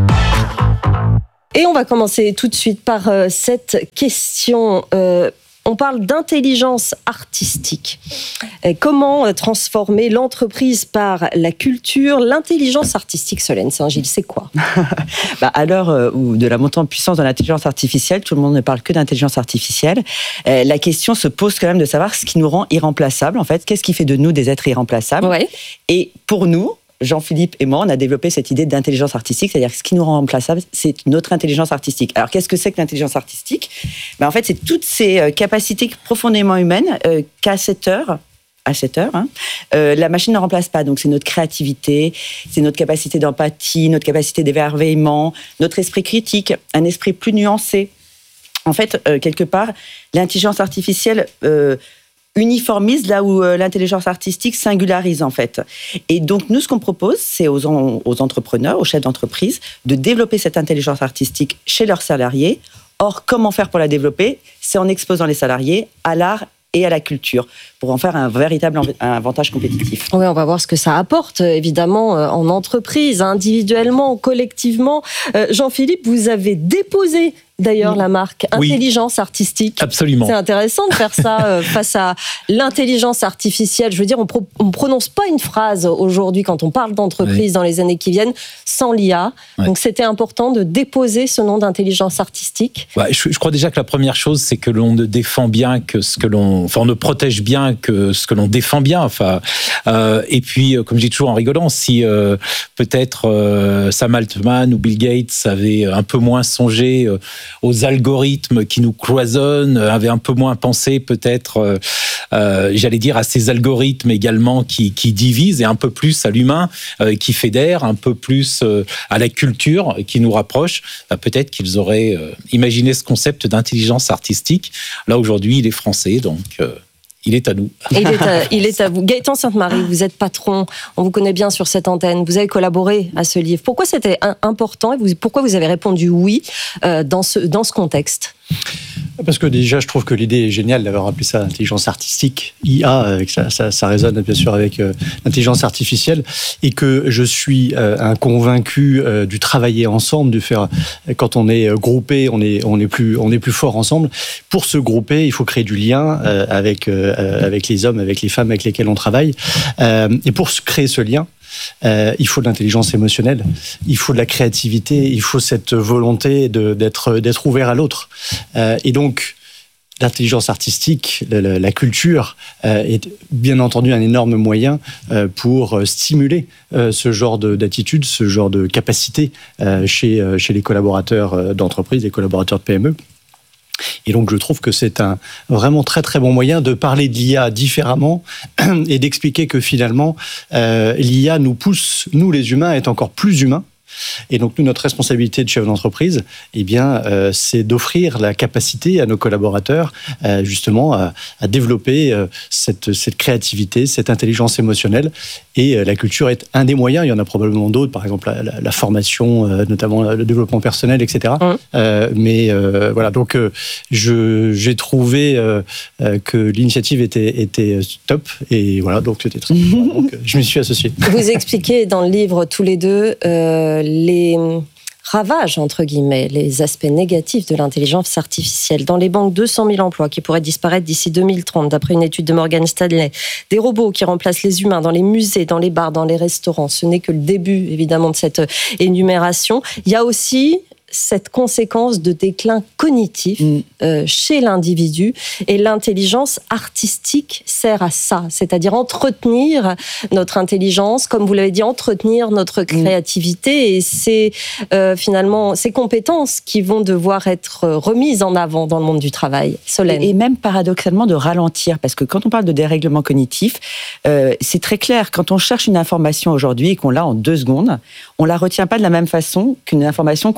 Et on va commencer tout de suite par euh, cette question. Euh, on parle d'intelligence artistique. Euh, comment euh, transformer l'entreprise par la culture? L'intelligence artistique, Solène Saint-Gilles, c'est quoi?
bah, À l'heure euh, où de la montée en puissance de l'intelligence artificielle, tout le monde ne parle que d'intelligence artificielle. Euh, la question se pose quand même de savoir ce qui nous rend irremplaçables. En fait, qu'est-ce qui fait de nous des êtres irremplaçables?
Ouais.
Et pour nous, Jean-Philippe et moi, on a développé cette idée d'intelligence artistique, c'est-à-dire que ce qui nous rend remplaçables, c'est notre intelligence artistique. Alors, qu'est-ce que c'est que l'intelligence artistique? ben, En fait, c'est toutes ces capacités profondément humaines euh, qu'à cette heure, à cette heure, hein, euh, la machine ne remplace pas. Donc, c'est notre créativité, c'est notre capacité d'empathie, notre capacité d'émerveillement, notre esprit critique, un esprit plus nuancé. En fait, euh, quelque part, l'intelligence artificielle... Euh, uniformise là où euh, l'intelligence artistique singularise en fait. Et donc nous, ce qu'on propose, c'est aux, en, aux entrepreneurs, aux chefs d'entreprise, de développer cette intelligence artistique chez leurs salariés. Or, comment faire pour la développer? C'est en exposant les salariés à l'art et à la culture, pour en faire un véritable avantage compétitif.
Oui, on va voir ce que ça apporte, évidemment, en entreprise, individuellement, collectivement. Euh, Jean-Philippe, vous avez déposé d'ailleurs la marque
oui.
Intelligence Artistique.
Absolument.
C'est intéressant de faire ça euh, face à l'intelligence artificielle. Je veux dire, on pro- ne prononce pas une phrase aujourd'hui quand on parle d'entreprise oui. dans les années qui viennent sans l'I A. Ouais. Donc c'était important de déposer ce nom d'intelligence artistique.
Ouais, je, je crois déjà que la première chose, c'est que l'on ne défend bien que ce que l'on... Enfin, on ne protège bien que ce que l'on défend bien. Enfin, euh, et puis, comme je dis toujours en rigolant, si euh, peut-être euh, Sam Altman ou Bill Gates avaient un peu moins songé euh, aux algorithmes qui nous cloisonnent, avaient un peu moins pensé peut-être, euh, euh, j'allais dire, à ces algorithmes également qui, qui divisent, et un peu plus à l'humain euh, qui fédère, un peu plus euh, à la culture qui nous rapproche, bah, peut-être qu'ils auraient euh, imaginé ce concept d'intelligence artistique. Là, aujourd'hui, il est français, donc... Euh, Il est à nous.
Il est à, il est à vous. Gaëtan Sainte-Marie, vous êtes patron, on vous connaît bien sur cette antenne, vous avez collaboré à ce livre. Pourquoi c'était important et vous, pourquoi vous avez répondu oui euh, dans, ce, dans ce contexte ?
Parce que déjà, je trouve que l'idée est géniale d'avoir appelé ça intelligence artistique, I A, euh, ça, ça, ça résonne bien sûr avec euh, l'intelligence artificielle, et que je suis euh, un convaincu euh, du travailler ensemble, du faire, quand on est groupé, on est, on est, plus, on est plus fort ensemble. Pour se grouper, il faut créer du lien euh, avec, euh, avec les hommes, avec les femmes avec lesquelles on travaille. Euh, et pour créer ce lien, Euh, il faut de l'intelligence émotionnelle, il faut de la créativité, il faut cette volonté de, d'être, d'être ouvert à l'autre. Euh, et donc, l'intelligence artistique, la, la culture euh, est bien entendu un énorme moyen euh, pour stimuler euh, ce genre de, d'attitude, ce genre de capacité euh, chez, euh, chez les collaborateurs d'entreprise, les collaborateurs de P M E. Et donc, je trouve que c'est un vraiment très, très bon moyen de parler de l'I A différemment et d'expliquer que finalement, euh, l'I A nous pousse, nous les humains, à être encore plus humains. Et donc, nous, notre responsabilité de chef d'entreprise, eh bien, euh, c'est d'offrir la capacité à nos collaborateurs, euh, justement, à, à développer euh, cette, cette créativité, cette intelligence émotionnelle. Et euh, la culture est un des moyens. Il y en a probablement d'autres, par exemple la, la, la formation, euh, notamment le développement personnel, et cetera. Mmh. Euh, mais euh, voilà, donc euh, je, j'ai trouvé euh, euh, que l'initiative était, était top. Et voilà, donc c'était très bien. Donc, je m'y suis associé.
Vous expliquez dans le livre tous les deux euh, les ravages, entre guillemets, les aspects négatifs de l'intelligence artificielle. Dans les banques, deux cent mille emplois qui pourraient disparaître d'ici deux mille trente, d'après une étude de Morgan Stanley. Des robots qui remplacent les humains dans les musées, dans les bars, dans les restaurants. Ce n'est que le début, évidemment, de cette énumération. Il y a aussi cette conséquence de déclin cognitif mmh. euh, chez l'individu, et l'intelligence artistique sert à ça, c'est-à-dire entretenir notre intelligence, comme vous l'avez dit, entretenir notre créativité, mmh. et c'est euh, finalement ces compétences qui vont devoir être remises en avant dans le monde du travail. Solène.
Et, et même paradoxalement de ralentir, parce que quand on parle de dérèglement cognitif, euh, c'est très clair, quand on cherche une information aujourd'hui et qu'on l'a en deux secondes, on la retient pas de la même façon qu'une information qu'on prend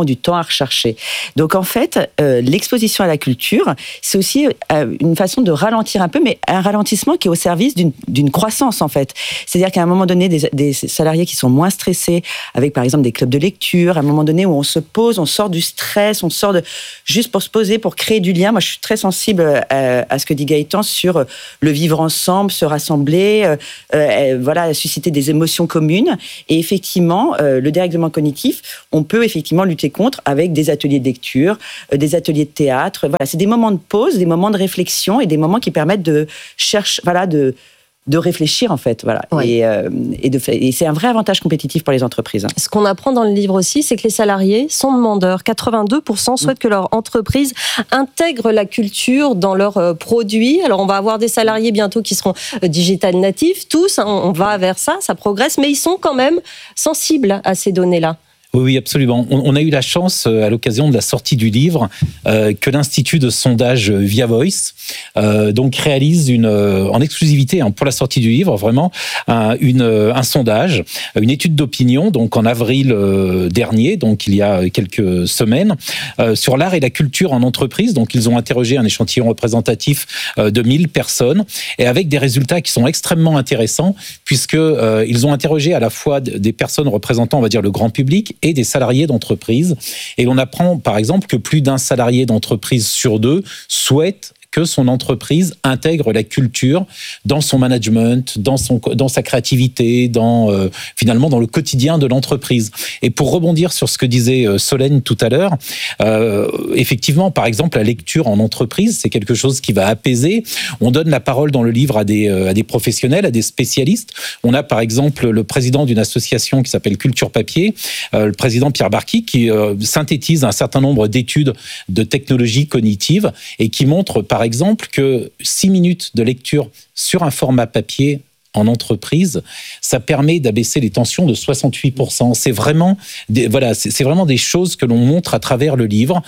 du temps à rechercher. Donc en fait, euh, l'exposition à la culture, c'est aussi euh, une façon de ralentir un peu, mais un ralentissement qui est au service d'une, d'une croissance en fait. C'est-à-dire qu'à un moment donné, des, des salariés qui sont moins stressés, avec par exemple des clubs de lecture, à un moment donné où on se pose, on sort du stress, on sort de juste pour se poser, pour créer du lien. Moi, je suis très sensible à, à ce que dit Gaëtan sur le vivre ensemble, se rassembler, euh, euh, voilà, susciter des émotions communes. Et effectivement, euh, le dérèglement cognitif, on peut effectivement lutter contre avec des ateliers de lecture, euh, des ateliers de théâtre. Voilà, c'est des moments de pause, des moments de réflexion et des moments qui permettent de chercher, voilà, de de réfléchir en fait, voilà. Oui. Et, euh, et, de, et c'est un vrai avantage compétitif pour les entreprises.
Ce qu'on apprend dans le livre aussi, c'est que les salariés sont demandeurs. quatre-vingt-deux pour cent souhaitent que leur entreprise intègre la culture dans leurs produits. Alors on va avoir des salariés bientôt qui seront digital natifs, tous, hein, on va vers ça, ça progresse, mais ils sont quand même sensibles à ces données-là.
Oui, oui, absolument. On, on a eu la chance, euh, à l'occasion de la sortie du livre, euh, que l'Institut de sondage Via Voice euh, donc réalise une, euh, en exclusivité hein, pour la sortie du livre, vraiment un, une, un sondage, une étude d'opinion, donc en avril euh, dernier, donc il y a quelques semaines, euh, sur l'art et la culture en entreprise. Donc ils ont interrogé un échantillon représentatif euh, de mille personnes, et avec des résultats qui sont extrêmement intéressants, puisque euh, ils ont interrogé à la fois des personnes représentant, on va dire, le grand public et des salariés d'entreprise. Et on apprend, par exemple, que plus d'un salarié d'entreprise sur deux souhaite que son entreprise intègre la culture dans son management, dans, son, dans sa créativité, dans, euh, finalement dans le quotidien de l'entreprise. Et pour rebondir sur ce que disait Solène tout à l'heure, euh, effectivement, par exemple, la lecture en entreprise, c'est quelque chose qui va apaiser. On donne la parole dans le livre à des, à des professionnels, à des spécialistes. On a par exemple le président d'une association qui s'appelle Culture Papier, euh, le président Pierre Barky, qui euh, synthétise un certain nombre d'études de technologie cognitive et qui montre par Par exemple, que six minutes de lecture sur un format papier en entreprise, ça permet d'abaisser les tensions de soixante-huit pour cent. C'est vraiment des, voilà, c'est, c'est vraiment des choses que l'on montre à travers le livre.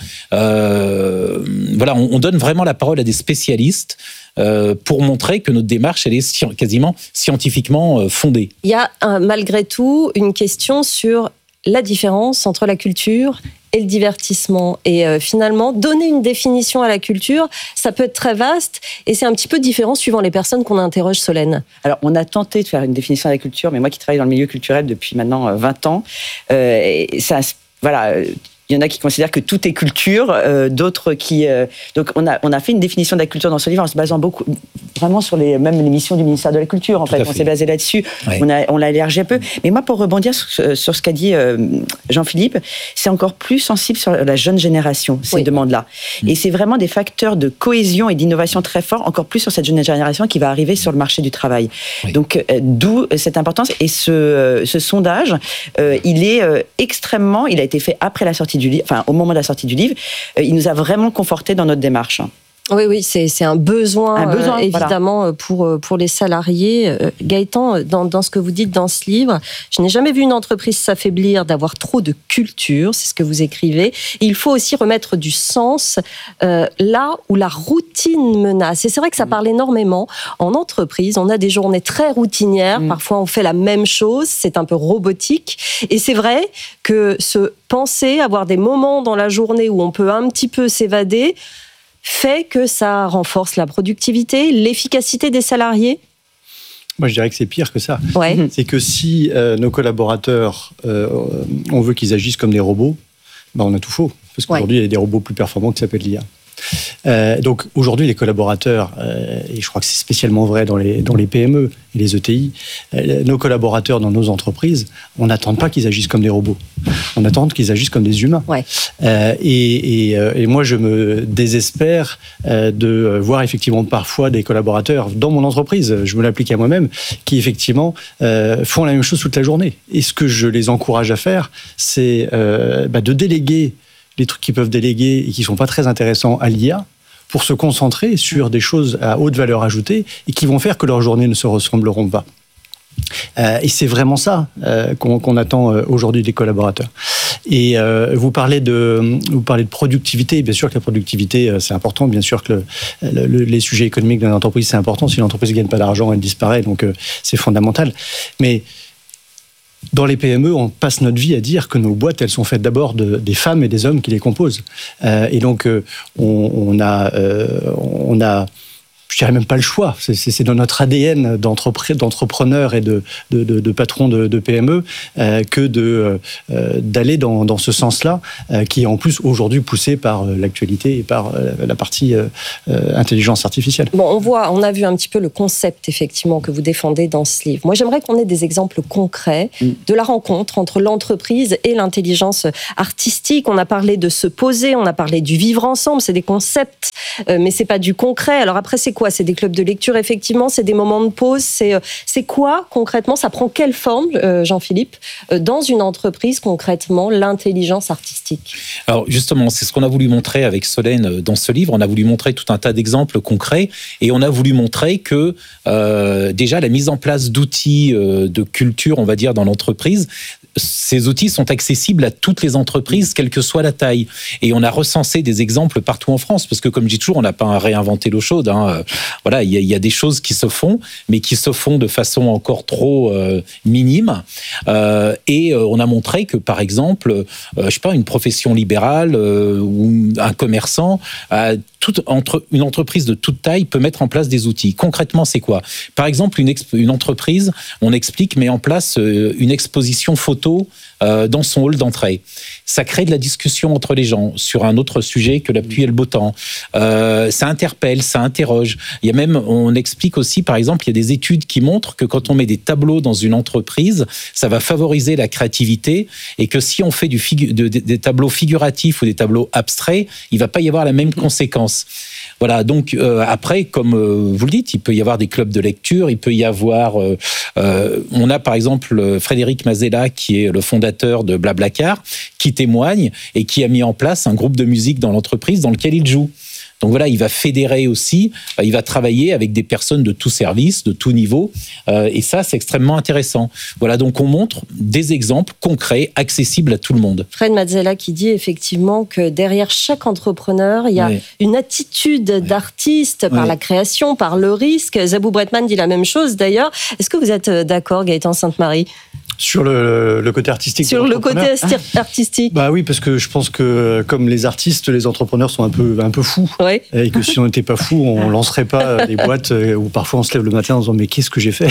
Euh, voilà, on, on donne vraiment la parole à des spécialistes euh, pour montrer que notre démarche, elle est sci- quasiment scientifiquement fondée.
Il y a un, malgré tout une question sur la différence entre la culture et le divertissement. Et euh, finalement, donner une définition à la culture, ça peut être très vaste et c'est un petit peu différent suivant les personnes qu'on interroge, Solène.
Alors, on a tenté de faire une définition de la culture, mais moi qui travaille dans le milieu culturel depuis maintenant vingt ans, euh, et ça, voilà... Il y en a qui considèrent que tout est culture, euh, d'autres qui... Euh, donc, on a, on a fait une définition de la culture dans ce livre en se basant beaucoup, vraiment sur les, même les missions du ministère de la Culture, en fait. fait. On s'est basé là-dessus. Oui. On, a, on l'a élargi un peu. Mais moi, pour rebondir sur, sur ce qu'a dit euh, Jean-Philippe, c'est encore plus sensible sur la jeune génération, ces oui. demandes-là. Mmh. Et c'est vraiment des facteurs de cohésion et d'innovation très forts, encore plus sur cette jeune génération qui va arriver sur le marché du travail. Oui. Donc, euh, d'où cette importance. Et ce, euh, ce sondage, euh, il est euh, extrêmement... Il a été fait après la sortie du livre, enfin au moment de la sortie du livre, euh, il nous a vraiment confortés dans notre démarche.
Oui, oui, c'est, c'est un besoin, un besoin euh, évidemment, voilà. pour, pour les salariés. Euh, Gaëtan, dans, dans ce que vous dites dans ce livre, je n'ai jamais vu une entreprise s'affaiblir d'avoir trop de culture, c'est ce que vous écrivez. Il faut aussi remettre du sens euh, là où la routine menace. Et c'est vrai que ça parle énormément. En entreprise, on a des journées très routinières, mmh. parfois on fait la même chose, c'est un peu robotique. Et c'est vrai que se penser, avoir des moments dans la journée où on peut un petit peu s'évader, fait que ça renforce la productivité, l'efficacité des salariés?
Moi, je dirais que c'est pire que ça.
Ouais.
C'est que si euh, nos collaborateurs, euh, on veut qu'ils agissent comme des robots, ben on a tout faux. Parce qu'aujourd'hui, ouais. il y a des robots plus performants qui s'appellent l'I A. Euh, donc aujourd'hui, les collaborateurs, euh, et je crois que c'est spécialement vrai dans les, dans les P M E et les E T I, euh, nos collaborateurs dans nos entreprises, on n'attend pas qu'ils agissent comme des robots. On attend qu'ils agissent comme des humains.
Ouais.
Euh, et, et, euh, et moi, je me désespère euh, de voir effectivement parfois des collaborateurs dans mon entreprise, je me l'applique à moi-même, qui effectivement euh, font la même chose toute la journée. Et ce que je les encourage à faire, c'est euh, bah, de déléguer les trucs qu'ils peuvent déléguer et qui ne sont pas très intéressants à l'I A pour se concentrer sur des choses à haute valeur ajoutée et qui vont faire que leurs journées ne se ressembleront pas. Euh, et c'est vraiment ça euh, qu'on, qu'on attend euh, aujourd'hui des collaborateurs. Et euh, vous parlez de vous parlez de productivité. Bien sûr que la productivité euh, c'est important. Bien sûr que le, le, les sujets économiques d'une entreprise c'est important. Si l'entreprise ne gagne pas d'argent, elle disparaît. Donc euh, c'est fondamental. Mais Dans les P M E, on passe notre vie à dire que nos boîtes, elles sont faites d'abord de, des femmes et des hommes qui les composent. Euh, et donc, euh, on, on a, euh, on a, je dirais même pas le choix. C'est, c'est dans notre A D N d'entrepreneurs et de, de, de, de patrons de, de P M E euh, que de, euh, d'aller dans, dans ce sens-là, euh, qui est en plus aujourd'hui poussé par l'actualité et par euh, la partie euh, euh, intelligence artificielle.
Bon, on voit, on a vu un petit peu le concept effectivement que vous défendez dans ce livre. Moi, j'aimerais qu'on ait des exemples concrets mm. de la rencontre entre l'entreprise et l'intelligence artistique. On a parlé de se poser, on a parlé du vivre ensemble. C'est des concepts, euh, mais c'est pas du concret. Alors après, c'est quoi ? C'est des clubs de lecture, effectivement, c'est des moments de pause, c'est, c'est quoi concrètement ? Ça prend quelle forme, euh, Jean-Philippe, euh, dans une entreprise concrètement, l'intelligence artistique ?
Alors justement, c'est ce qu'on a voulu montrer avec Solène dans ce livre. On a voulu montrer tout un tas d'exemples concrets et on a voulu montrer que euh, déjà la mise en place d'outils euh, de culture, on va dire, dans l'entreprise, ces outils sont accessibles à toutes les entreprises, quelle que soit la taille. Et on a recensé des exemples partout en France, parce que comme je dis toujours, on n'a pas à réinventer l'eau chaude. Hein. Voilà, il y, y a des choses qui se font, mais qui se font de façon encore trop euh, minime. Euh, et euh, on a montré que, par exemple, euh, je sais pas, une profession libérale euh, ou un commerçant, euh, toute, entre, une entreprise de toute taille peut mettre en place des outils. Concrètement, c'est quoi ? Par exemple, une, exp- une entreprise, on explique, met en place euh, une exposition photo Euh, dans son hall d'entrée. Ça crée de la discussion entre les gens sur un autre sujet que la pluie et le beau temps. Euh, ça interpelle, ça interroge. Il y a même, on explique aussi, par exemple, il y a des études qui montrent que quand on met des tableaux dans une entreprise, ça va favoriser la créativité et que si on fait du figu- de, de, des tableaux figuratifs ou des tableaux abstraits, il ne va pas y avoir la même conséquence. Voilà, donc euh, après, comme euh, vous le dites, il peut y avoir des clubs de lecture, il peut y avoir... Euh, euh, on a par exemple Frédéric Mazella, qui est le fondateur de Blablacar, qui témoigne et qui a mis en place un groupe de musique dans l'entreprise dans lequel il joue. Donc voilà, il va fédérer aussi, il va travailler avec des personnes de tout service, de tout niveau, euh, et ça, c'est extrêmement intéressant. Voilà, donc on montre des exemples concrets, accessibles à tout le monde.
Fred Mazzella qui dit effectivement que derrière chaque entrepreneur, il y a oui. une attitude d'artiste par oui. la création, par le risque. Zabou Bretman dit la même chose d'ailleurs. Est-ce que vous êtes d'accord, Gaëtan Sainte-Marie ?
Sur le, le côté artistique.
Sur le côté artistique.
Bah oui, parce que je pense que comme les artistes, les entrepreneurs sont un peu un peu fous.
Oui.
Et que si on n'était pas fous, on lancerait pas les boîtes où parfois on se lève le matin en disant mais qu'est-ce que j'ai fait ?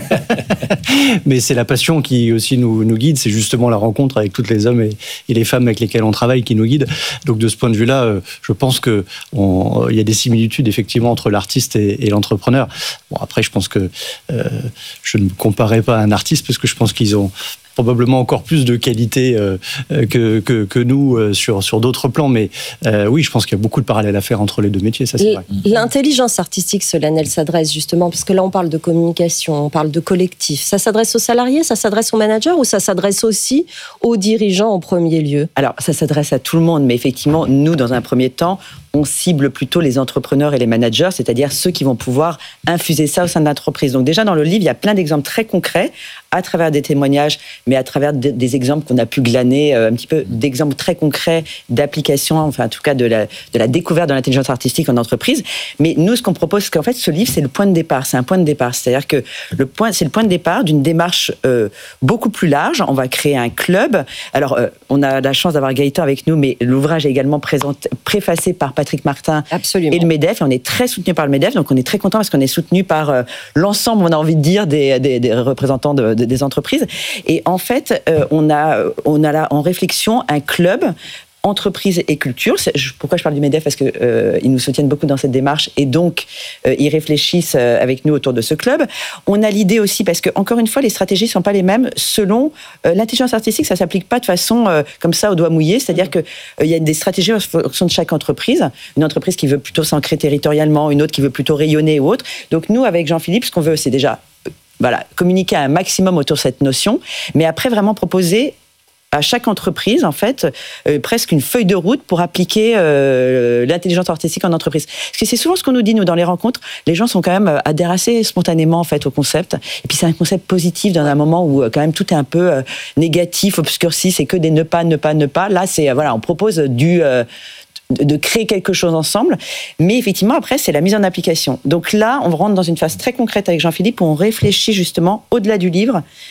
Mais c'est la passion qui aussi nous, nous guide. C'est justement la rencontre avec toutes les hommes et, et les femmes avec lesquelles on travaille qui nous guide. Donc de ce point de vue-là, je pense que on, il y a des similitudes effectivement entre l'artiste et, et l'entrepreneur. Bon après, je pense que euh, je ne comparerai pas à un artiste parce que je pense qu'ils ont probablement encore plus de qualité euh, que, que, que nous euh, sur, sur d'autres plans. Mais euh, oui, je pense qu'il y a beaucoup de parallèles à faire entre les deux métiers, ça c'est vrai.
L'intelligence artistique, Solène, elle s'adresse justement, parce que là on parle de communication, on parle de collectif. Ça s'adresse aux salariés, ça s'adresse aux managers ou ça s'adresse aussi aux dirigeants en premier lieu ?
Alors, ça s'adresse à tout le monde, mais effectivement, nous, dans un premier temps, on cible plutôt les entrepreneurs et les managers, c'est-à-dire ceux qui vont pouvoir infuser ça au sein de l'entreprise. Donc déjà, dans le livre, il y a plein d'exemples très concrets, à travers des témoignages, mais à travers des exemples qu'on a pu glaner, un petit peu d'exemples très concrets d'application, enfin en tout cas de la, de la découverte de l'intelligence artistique en entreprise. Mais nous, ce qu'on propose, c'est qu'en fait, ce livre, c'est le point de départ. C'est un point de départ. C'est-à-dire que le point, c'est le point de départ d'une démarche euh, beaucoup plus large. On va créer un club. Alors, euh, on a la chance d'avoir Gaëtan avec nous, mais l'ouvrage est également présenté, préfacé par Patrick Martin
Absolument.
Et le MEDEF. Et on est très soutenu par le MEDEF, donc on est très content parce qu'on est soutenu par euh, l'ensemble, on a envie de dire, des, des, des représentants de, de, des entreprises. Et en fait, euh, on a, on a là en réflexion un club entreprise et culture. Pourquoi je parle du MEDEF ? Parce qu'ils euh, nous soutiennent beaucoup dans cette démarche et donc euh, ils réfléchissent euh, avec nous autour de ce club. On a l'idée aussi, parce que encore une fois, les stratégies ne sont pas les mêmes selon euh, l'intelligence artistique. Ça ne s'applique pas de façon euh, comme ça au doigt mouillé. C'est-à-dire qu'il euh, y a des stratégies en fonction de chaque entreprise. Une entreprise qui veut plutôt s'ancrer territorialement, une autre qui veut plutôt rayonner ou autre. Donc nous, avec Jean-Philippe, ce qu'on veut, c'est déjà voilà, communiquer un maximum autour de cette notion, mais après vraiment proposer à chaque entreprise, en fait, euh, presque une feuille de route pour appliquer euh, l'intelligence artistique en entreprise. Parce que c'est souvent ce qu'on nous dit, nous, dans les rencontres. Les gens sont quand même adhèrent assez spontanément, en fait, au concept. Et puis, c'est un concept positif dans un moment où, quand même, tout est un peu euh, négatif, obscurci, c'est que des ne pas, ne pas, ne pas. Là, c'est, voilà, on propose du... Euh, de créer quelque chose ensemble, mais effectivement après c'est la mise en application. Donc là on rentre dans une phase très concrète avec Jean-Philippe où on réfléchit justement au-delà du livre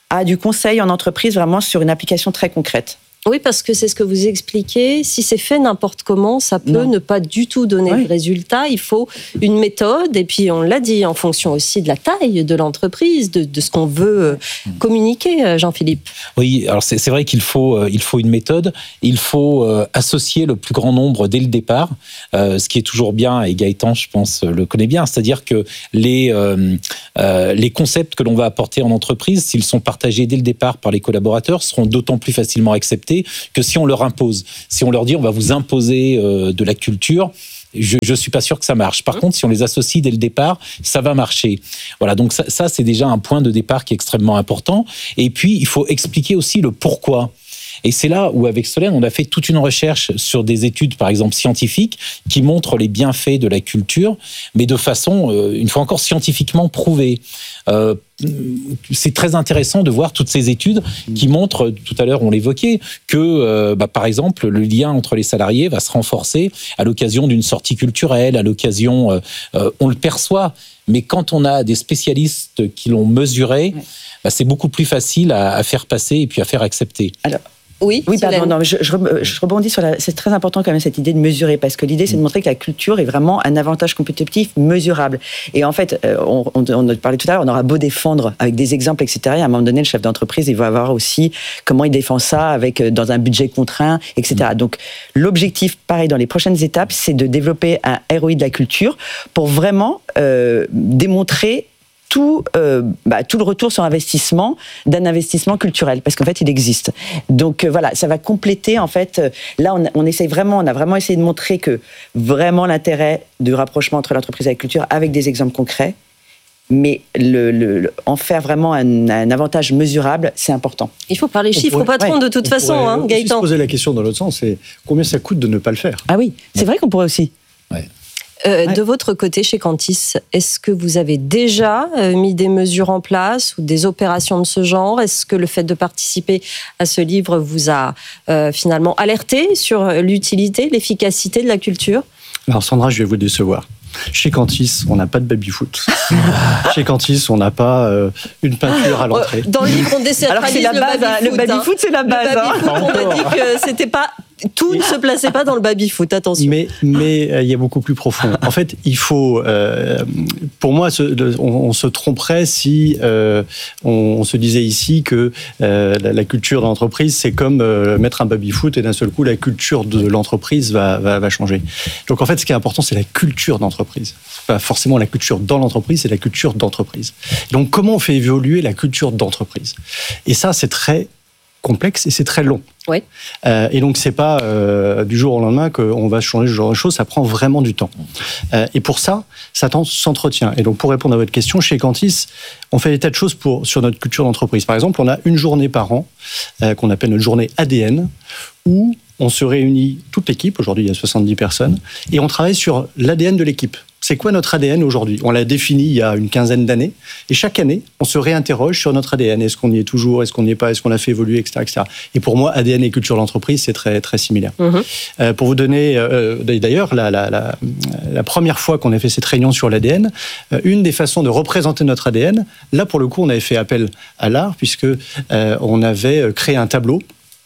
à du conseil en entreprise vraiment sur une application très concrète.
Oui, parce que c'est ce que vous expliquez. Si c'est fait n'importe comment, ça peut non. ne pas du tout donner oui. de résultat. Il faut une méthode, et puis on l'a dit, en fonction aussi de la taille de l'entreprise, de, de ce qu'on veut communiquer, Jean-Philippe.
Oui, alors c'est, c'est vrai qu'il faut, il faut une méthode. Il faut euh, associer le plus grand nombre dès le départ, euh, ce qui est toujours bien, et Gaëtan, je pense, le connaît bien. C'est-à-dire que les, euh, euh, les concepts que l'on va apporter en entreprise, s'ils sont partagés dès le départ par les collaborateurs, seront d'autant plus facilement acceptés que si on leur impose. Si on leur dit on va vous imposer euh, de la culture, je ne suis pas sûr que ça marche. Par mmh. contre, si on les associe dès le départ, ça va marcher. Voilà, donc ça, ça, c'est déjà un point de départ qui est extrêmement important. Et puis, il faut expliquer aussi le pourquoi. Et c'est là où, avec Solène, on a fait toute une recherche sur des études, par exemple, scientifiques, qui montrent les bienfaits de la culture, mais de façon, euh, une fois encore, scientifiquement prouvée. Euh, c'est très intéressant de voir toutes ces études qui montrent, tout à l'heure on l'évoquait, que euh, bah, par exemple le lien entre les salariés va se renforcer à l'occasion d'une sortie culturelle, à l'occasion, euh, euh, on le perçoit, mais quand on a des spécialistes qui l'ont mesuré, bah, c'est beaucoup plus facile à, à faire passer et puis à faire accepter. Alors,
Oui, oui pardon, non, je, je, je rebondis sur la... C'est très important quand même cette idée de mesurer, parce que l'idée c'est de montrer que la culture est vraiment un avantage compétitif mesurable. Et en fait, on, on, on a parlé tout à l'heure, on aura beau défendre avec des exemples, et cetera. Et à un moment donné, le chef d'entreprise, il va avoir aussi comment il défend ça avec, dans un budget contraint, et cetera. Donc l'objectif, pareil, dans les prochaines étapes, c'est de développer un R O I de la culture pour vraiment euh, démontrer tout, euh, bah, tout le retour sur investissement d'un investissement culturel, parce qu'en fait, il existe. Donc euh, voilà, ça va compléter, en fait, euh, là, on, on essaye vraiment, on a vraiment essayé de montrer que vraiment l'intérêt du rapprochement entre l'entreprise et la culture avec des exemples concrets, mais le, le, le, en faire vraiment un, un avantage mesurable, c'est important.
Il faut parler chiffres pourrait, au patron, ouais, de toute façon, hein, Gaëtan.
On peut se poser la question dans l'autre sens, c'est combien ça coûte de ne pas le faire ?
Ah oui, c'est vrai qu'on pourrait aussi.
Ouais.
Euh,
ouais.
De votre côté, chez Cantis, est-ce que vous avez déjà euh, mis des mesures en place ou des opérations de ce genre ? Est-ce que le fait de participer à ce livre vous a euh, finalement alerté sur l'utilité, l'efficacité de la culture ?
Alors Sandra, je vais vous décevoir. Chez Cantis, on n'a pas de baby-foot. Chez Cantis, on n'a pas euh, une peinture à l'entrée.
Dans le livre, on désacralise le baby-foot.
Hein. Le baby-foot, c'est la base.
Le baby-foot,
hein.
on a dit que c'était pas... Tout ne se plaçait pas dans le baby-foot, attention.
Mais mais il euh, y a beaucoup plus profond. En fait, il faut, euh, pour moi, ce, le, on, on se tromperait si euh, on, on se disait ici que euh, la, la culture de l'entreprise, c'est comme euh, mettre un baby-foot et d'un seul coup, la culture de l'entreprise va, va, va changer. Donc en fait, ce qui est important, c'est la culture d'entreprise. Pas forcément la culture dans l'entreprise, c'est la culture d'entreprise. Donc comment on fait évoluer la culture d'entreprise ? Et ça, c'est très complexe et c'est très long.
Oui.
Euh, et donc c'est pas euh, du jour au lendemain qu'on va changer ce genre de choses, ça prend vraiment du temps. Euh, et pour ça, ça s'entretient. Et donc pour répondre à votre question, chez Cantis, on fait des tas de choses pour, sur notre culture d'entreprise. Par exemple, on a une journée par an euh, qu'on appelle notre journée A D N, où on se réunit toute l'équipe, aujourd'hui il y a soixante-dix personnes, et on travaille sur l'A D N de l'équipe. C'est quoi notre A D N aujourd'hui ? On l'a défini il y a une quinzaine d'années, et chaque année, on se réinterroge sur notre A D N. Est-ce qu'on y est toujours ? Est-ce qu'on n'y est pas ? Est-ce qu'on l'a fait évoluer, et cetera, et cetera. Et pour moi, A D N et culture d'entreprise, c'est très, très similaire. Mmh. Euh, pour vous donner, euh, d'ailleurs, la, la, la, la première fois qu'on a fait cette réunion sur l'A D N, euh, une des façons de représenter notre A D N, là, pour le coup, on avait fait appel à l'art, puisque euh, on avait créé un tableau.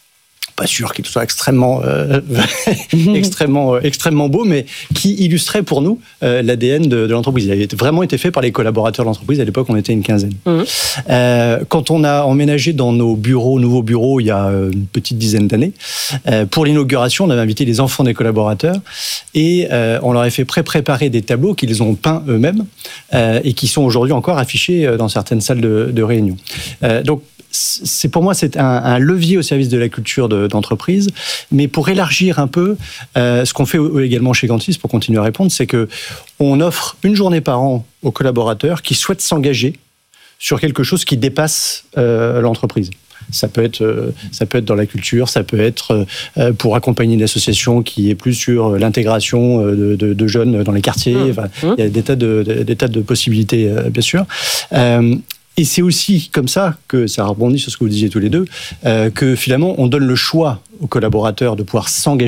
Pas sûr qu'il soit extrêmement, euh, extrêmement, euh, extrêmement beau, mais qui illustrait pour nous euh, l'A D N de, de l'entreprise. Il avait vraiment été fait par les collaborateurs de l'entreprise. À l'époque, on était une quinzaine. Mmh. Euh, quand on a emménagé dans nos bureaux, nouveaux bureaux, il y a une petite dizaine d'années, euh, pour l'inauguration, on avait invité les enfants des collaborateurs et euh, on leur a fait pré-préparer des tableaux qu'ils ont peints eux-mêmes euh, et qui sont aujourd'hui encore affichés dans certaines salles de, de réunion. Euh, donc, c'est pour moi c'est un, un levier au service de la culture de, d'entreprise, mais pour élargir un peu, euh, ce qu'on fait également chez Cantis, pour continuer à répondre, c'est que on offre une journée par an aux collaborateurs qui souhaitent s'engager sur quelque chose qui dépasse euh, l'entreprise. Ça peut être, euh, ça peut être dans la culture, ça peut être euh, pour accompagner une association qui est plus sur l'intégration de, de, de jeunes dans les quartiers. Mmh. Enfin, mmh. Il y a des tas de, des tas de possibilités, euh, bien sûr. Euh, Et c'est aussi comme ça que, ça rebondit sur ce que vous disiez tous les deux, euh, que finalement on donne le choix aux collaborateurs de pouvoir s'engager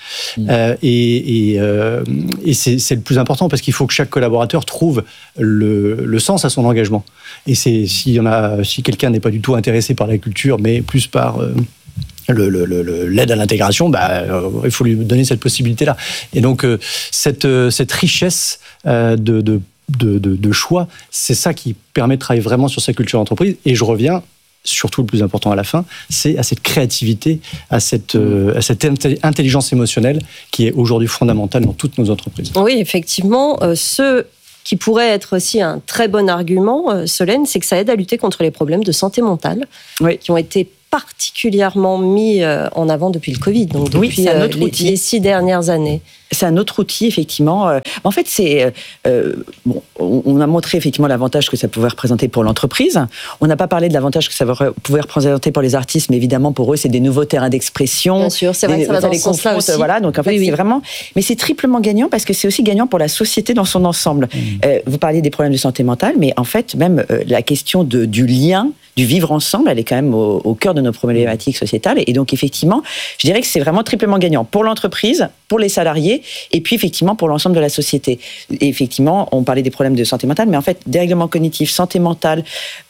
Mmh. Euh, et et, euh, et c'est, c'est le plus important parce qu'il faut que chaque collaborateur trouve le, le sens à son engagement. Et c'est, si, y en a, si quelqu'un n'est pas du tout intéressé par la culture, mais plus par... Euh, Le, le, le, l'aide à l'intégration, bah, euh, il faut lui donner cette possibilité-là. Et donc, euh, cette, euh, cette richesse euh, de, de, de, de, de choix, c'est ça qui permet de travailler vraiment sur sa culture d'entreprise. Et je reviens, surtout le plus important à la fin, c'est à cette créativité, à cette, euh, à cette intelligence émotionnelle qui est aujourd'hui fondamentale dans toutes nos entreprises.
Oui, effectivement, euh, ce... qui pourrait être aussi un très bon argument, euh, Solène, c'est que ça aide à lutter contre les problèmes de santé mentale, oui. qui ont été particulièrement mis en avant depuis le Covid, donc depuis oui, euh, les, les six dernières années.
C'est un autre outil, effectivement. En fait, c'est euh, bon, on a montré effectivement l'avantage que ça pouvait représenter pour l'entreprise. On n'a pas parlé de l'avantage que ça pouvait représenter pour les artistes, mais évidemment pour eux, c'est des nouveaux terrains d'expression.
Bien sûr, c'est vrai des, que ça va dans ce sens-là aussi.
Voilà, donc en fait, oui, oui. c'est vraiment. Mais c'est triplement gagnant parce que c'est aussi gagnant pour la société dans son ensemble. Mmh. Euh, vous parliez des problèmes de santé mentale, mais en fait, même euh, la question de, du lien, du vivre ensemble, elle est quand même au, au cœur de nos problématiques sociétales. Et donc, effectivement, je dirais que c'est vraiment triplement gagnant pour l'entreprise, pour les salariés, et puis effectivement pour l'ensemble de la société. Et effectivement, on parlait des problèmes de santé mentale, mais en fait, dérèglement cognitif, santé mentale,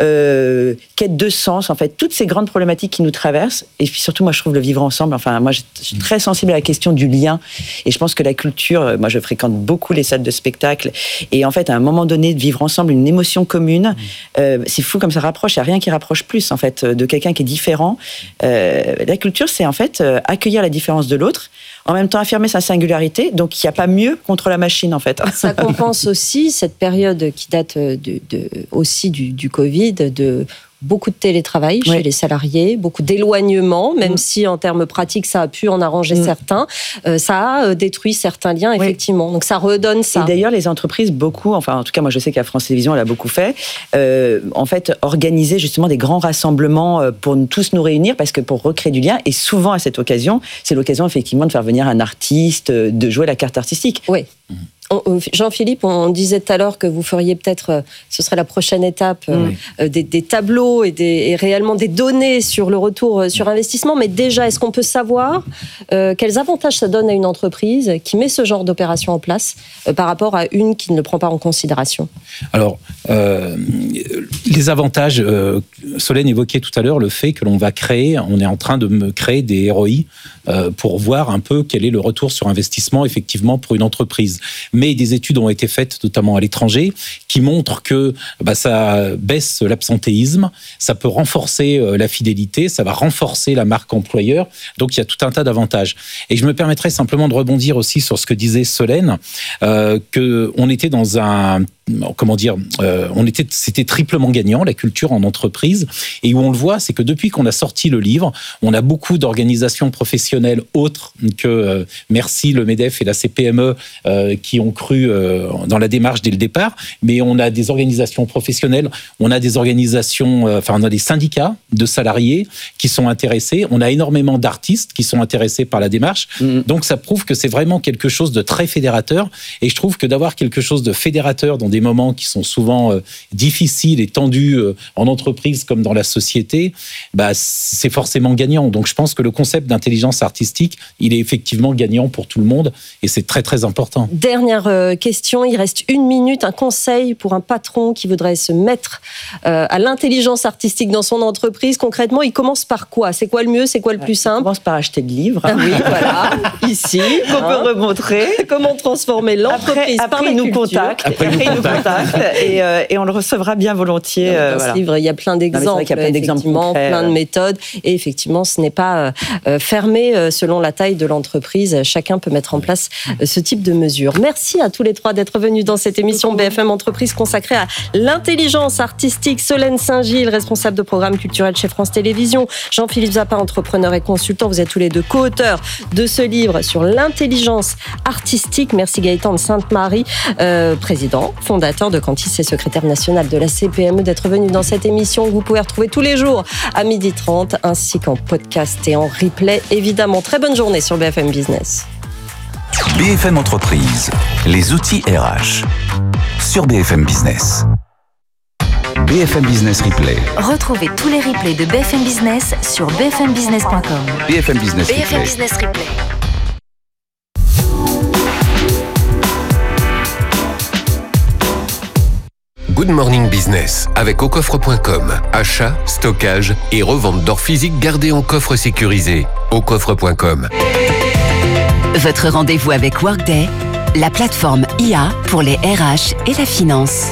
euh, quête de sens, en fait, toutes ces grandes problématiques qui nous traversent. Et puis surtout, moi, je trouve le vivre ensemble. Enfin, moi, je suis très sensible à la question du lien. Et je pense que la culture, moi, je fréquente beaucoup les salles de spectacle. Et en fait, à un moment donné, de vivre ensemble une émotion commune, euh, c'est fou comme ça rapproche. Il n'y a rien qui rapproche plus, en fait, de quelqu'un qui est différent. Euh, la culture, c'est en fait euh, accueillir la différence de l'autre, en même temps affirmer sa singularité, donc il n'y a pas mieux contre la machine en fait.
Ça compense aussi cette période qui date de, de, aussi du, du Covid, de beaucoup de télétravail chez oui. les salariés, beaucoup d'éloignement, même mmh. si en termes pratiques ça a pu en arranger mmh. certains, euh, ça a détruit certains liens oui. effectivement. Donc ça redonne ça.
Et d'ailleurs les entreprises beaucoup, enfin en tout cas moi je sais qu'à France Télévisions elle a beaucoup fait, euh, en fait organiser justement des grands rassemblements pour tous nous réunir parce que pour recréer du lien et souvent à cette occasion c'est l'occasion effectivement de faire venir un artiste, de jouer la carte artistique.
Oui. Mmh. Jean-Philippe, on disait tout à l'heure que vous feriez peut-être, ce serait la prochaine étape, oui. euh, des, des tableaux et, des, et réellement des données sur le retour sur investissement. Mais déjà, est-ce qu'on peut savoir euh, quels avantages ça donne à une entreprise qui met ce genre d'opération en place euh, par rapport à une qui ne le prend pas en considération ?
Alors, euh, les avantages, euh, Solène évoquait tout à l'heure le fait que l'on va créer, on est en train de créer des R O I euh, pour voir un peu quel est le retour sur investissement effectivement pour une entreprise. Mais des études ont été faites, notamment à l'étranger, qui montrent que bah, ça baisse l'absentéisme, ça peut renforcer la fidélité, ça va renforcer la marque employeur. Donc, il y a tout un tas d'avantages. Et je me permettrais simplement de rebondir aussi sur ce que disait Solène, euh, qu'on était dans un... Comment dire, euh, on était, c'était triplement gagnant, la culture en entreprise. Et où on le voit, c'est que depuis qu'on a sorti le livre, on a beaucoup d'organisations professionnelles autres que euh, Merci, le MEDEF et la C P M E euh, qui ont cru euh, dans la démarche dès le départ. Mais on a des organisations professionnelles, on a des organisations, euh, enfin on a des syndicats de salariés qui sont intéressés. On a énormément d'artistes qui sont intéressés par la démarche. Mmh. Donc ça prouve que c'est vraiment quelque chose de très fédérateur. Et je trouve que d'avoir quelque chose de fédérateur dans des moments qui sont souvent euh, difficiles et tendus euh, en entreprise comme dans la société, bah, c'est forcément gagnant. Donc je pense que le concept d'intelligence artistique, il est effectivement gagnant pour tout le monde et c'est très très important.
Dernière euh, question, il reste une minute, un conseil pour un patron qui voudrait se mettre euh, à l'intelligence artistique dans son entreprise. Concrètement, il commence par quoi ? C'est quoi le mieux ? C'est quoi le plus simple ?
Il commence par acheter des livres.
Ah oui, voilà, ici,
qu'on hein. peut remontrer.
Comment transformer l'entreprise
après,
par
après,
la
il nous
culture.
contacte. Après, il nous contacte et, euh, et on le recevra bien volontiers.
Dans
euh,
ce
voilà.
livre, il y a plein d'exemples,
il y a plein d'exemples
concrets, plein de méthodes. Et effectivement, ce n'est pas euh, fermé euh, selon la taille de l'entreprise. Chacun peut mettre en place euh, ce type de mesures. Merci à tous les trois d'être venus dans cette émission B F M Entreprise consacrée à l'intelligence artistique. Solène Saint-Gilles, responsable de programme culturel chez France Télévisions. Jean-Philippe Zappa, entrepreneur et consultant. Vous êtes tous les deux co-auteurs de ce livre sur l'intelligence artistique. Merci Gaëtan de Sainte-Marie, euh, président, fondateur de Cantis et secrétaire national de la C P M E, d'être venu dans cette émission que vous pouvez retrouver tous les jours à midi trente, ainsi qu'en podcast et en replay. Évidemment, très bonne journée sur B F M Business.
B F M Entreprise, les outils R H, sur B F M Business. B F M Business Replay.
Retrouvez tous les replays de B F M Business sur b f m business point com.
B F M Business
B F M
Replay.
Business Replay.
Good Morning Business avec au coffre point com. Achat, stockage et revente d'or physique gardé en coffre sécurisé. au coffre point com.
Votre rendez-vous avec Workday, la plateforme I A pour les R H et la finance.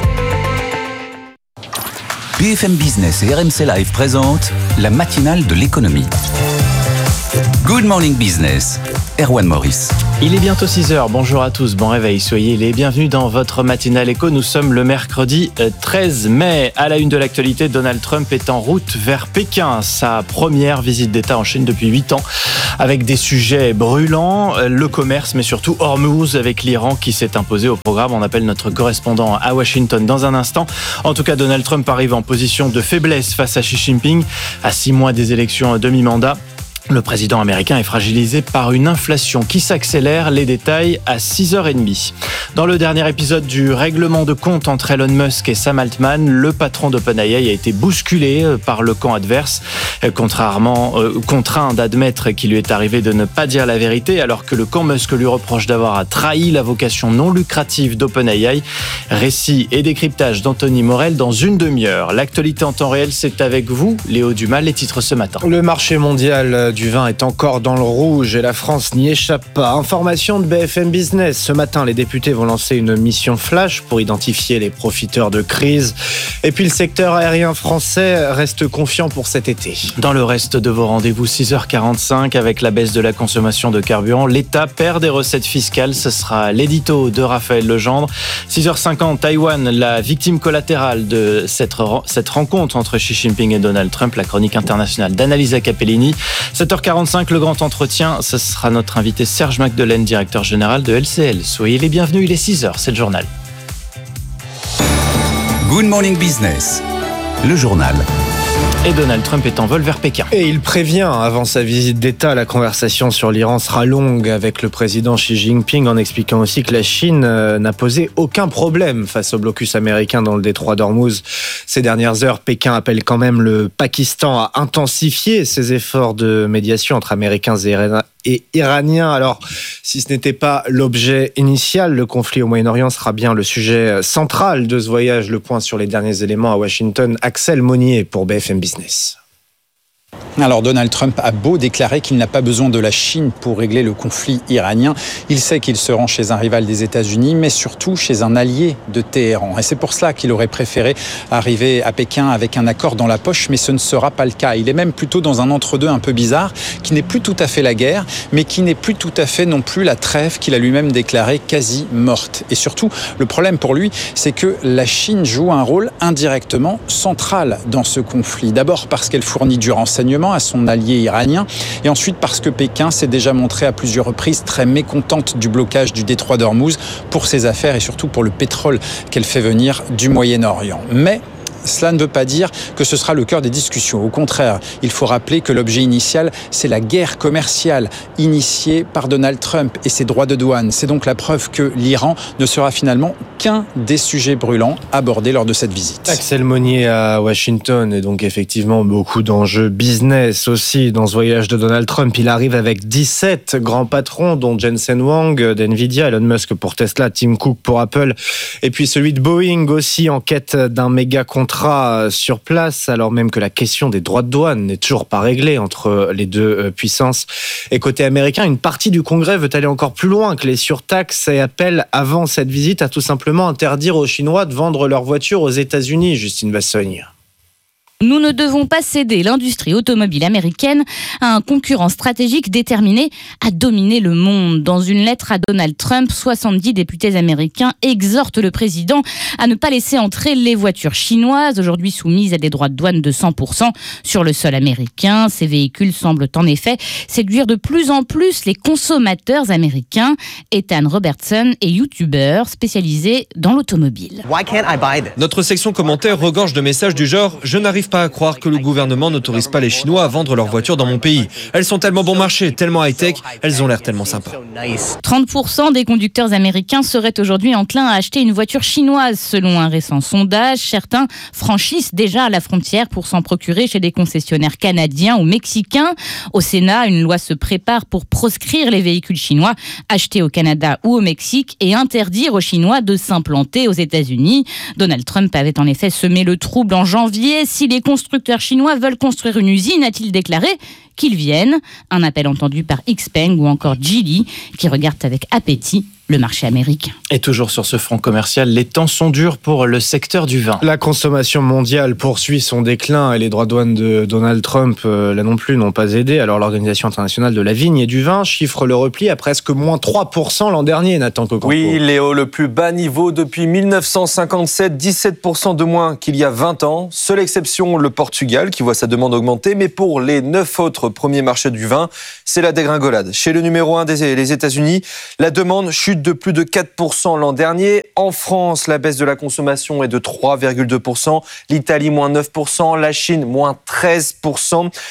B F M Business et R M C Live présentent la matinale de l'économie. Good Morning Business, Erwan Maurice.
Il est bientôt six heures, bonjour à tous, bon réveil, soyez les bienvenus dans votre matinale éco. Nous sommes le mercredi treize mai. À la une de l'actualité, Donald Trump est en route vers Pékin. Sa première visite d'État en Chine depuis huit ans, avec des sujets brûlants, le commerce, mais surtout Hormuz avec l'Iran qui s'est imposé au programme. On appelle notre correspondant à Washington dans un instant. En tout cas, Donald Trump arrive en position de faiblesse face à Xi Jinping, à six mois des élections à demi-mandat. Le président américain est fragilisé par une inflation qui s'accélère. Les détails à six heures trente. Dans le dernier épisode du règlement de compte entre Elon Musk et Sam Altman, le patron d'OpenAI a été bousculé par le camp adverse, contrairement, euh, contraint d'admettre qu'il lui est arrivé de ne pas dire la vérité, alors que le camp Musk lui reproche d'avoir trahi la vocation non lucrative d'OpenAI. Récit et décryptage d'Anthony Morel dans une demi-heure. L'actualité en temps réel, c'est avec vous, Léo Dumas, les titres ce matin.
Le marché mondial du vin est encore dans le rouge et la France n'y échappe pas. Information de B F M Business. Ce matin, les députés vont lancer une mission flash pour identifier les profiteurs de crise. Et puis le secteur aérien français reste confiant pour cet été.
Dans le reste de vos rendez-vous, six heures quarante-cinq, avec la baisse de la consommation de carburant, l'État perd des recettes fiscales. Ce sera l'édito de Raphaël Legendre. six heures cinquante, Taïwan, la victime collatérale de cette, cette rencontre entre Xi Jinping et Donald Trump. La chronique internationale d'Annalisa Capellini. sept heures quarante-cinq, le grand entretien, ce sera notre invité Serge Magdelaine, directeur général de L C L. Soyez les bienvenus, il est six heures, c'est le journal.
Good Morning Business, le journal.
Et Donald Trump est en vol vers Pékin.
Et il prévient, avant sa visite d'État, la conversation sur l'Iran sera longue avec le président Xi Jinping, en expliquant aussi que la Chine n'a posé aucun problème face au blocus américain dans le détroit d'Ormuz. Ces dernières heures, Pékin appelle quand même le Pakistan à intensifier ses efforts de médiation entre Américains et Iraniens. Alors, si ce n'était pas l'objet initial, le conflit au Moyen-Orient sera bien le sujet central de ce voyage. Le point sur les derniers éléments à Washington, Axel Monnier pour B F M Business.
Alors Donald Trump a beau déclarer qu'il n'a pas besoin de la Chine pour régler le conflit iranien, il sait qu'il se rend chez un rival des États-Unis, mais surtout chez un allié de Téhéran. Et c'est pour cela qu'il aurait préféré arriver à Pékin avec un accord dans la poche, mais ce ne sera pas le cas. Il est même plutôt dans un entre-deux un peu bizarre, qui n'est plus tout à fait la guerre, mais qui n'est plus tout à fait non plus la trêve qu'il a lui-même déclarée quasi morte. Et surtout, le problème pour lui, c'est que la Chine joue un rôle indirectement central dans ce conflit. D'abord parce qu'elle fournit du renseignement à son allié iranien, et ensuite parce que Pékin s'est déjà montré à plusieurs reprises très mécontente du blocage du détroit d'Ormuz pour ses affaires et surtout pour le pétrole qu'elle fait venir du Moyen-Orient. Mais cela ne veut pas dire que ce sera le cœur des discussions. Au contraire, il faut rappeler que l'objet initial, c'est la guerre commerciale initiée par Donald Trump et ses droits de douane. C'est donc la preuve que l'Iran ne sera finalement qu'un des sujets brûlants abordés lors de cette visite.
Axel Monnier à Washington, et donc effectivement beaucoup d'enjeux business aussi dans ce voyage de Donald Trump. Il arrive avec dix-sept grands patrons, dont Jensen Huang d'NVIDIA, Elon Musk pour Tesla, Tim Cook pour Apple, et puis celui de Boeing aussi en quête d'un méga contrat sur place, alors même que la question des droits de douane n'est toujours pas réglée entre les deux puissances. Et côté américain, une partie du Congrès veut aller encore plus loin que les surtaxes et appelle avant cette visite à tout simplement interdire aux Chinois de vendre leurs voitures aux États-Unis. Justine Vassogne.
Nous ne devons pas céder l'industrie automobile américaine à un concurrent stratégique déterminé à dominer le monde. Dans une lettre à Donald Trump, soixante-dix députés américains exhortent le président à ne pas laisser entrer les voitures chinoises, aujourd'hui soumises à des droits de douane de cent pour cent sur le sol américain. Ces véhicules semblent en effet séduire de plus en plus les consommateurs américains. Ethan Robertson est youtubeur spécialisé dans l'automobile.
Notre section commentaires regorge de messages du genre « Je n'arrive pas pas à croire que le gouvernement n'autorise pas les Chinois à vendre leurs voitures dans mon pays. Elles sont tellement bon marché, tellement high-tech, elles ont l'air tellement sympas.
trente pour cent des conducteurs américains seraient aujourd'hui enclins à acheter une voiture chinoise, selon un récent sondage. Certains franchissent déjà la frontière pour s'en procurer chez des concessionnaires canadiens ou mexicains. Au Sénat, une loi se prépare pour proscrire les véhicules chinois achetés au Canada ou au Mexique et interdire aux Chinois de s'implanter aux États-Unis. Donald Trump avait en effet semé le trouble en janvier. Si les constructeurs chinois veulent construire une usine, a-t-il déclaré, qu'ils viennent. Un appel entendu par Xpeng ou encore Geely, qui regardent avec appétit le marché américain.
Et toujours sur ce front commercial, les temps sont durs pour le secteur du vin.
La consommation mondiale poursuit son déclin et les droits de douane de Donald Trump, euh, là non plus, n'ont pas aidé. Alors l'Organisation internationale de la vigne et du vin chiffre le repli à presque moins trois pour cent l'an dernier, Nathan Cocampo.
Oui, Léo, le plus bas niveau depuis mille neuf cent cinquante-sept, dix-sept pour cent de moins qu'il y a vingt ans. Seule exception, le Portugal, qui voit sa demande augmenter. Mais pour les neuf autres premiers marchés du vin, c'est la dégringolade. Chez le numéro un des les États-Unis, la demande chute de plus de quatre pour cent l'an dernier. En France, la baisse de la consommation est de trois virgule deux pour cent. L'Italie, moins neuf pour cent. La Chine, moins treize pour cent.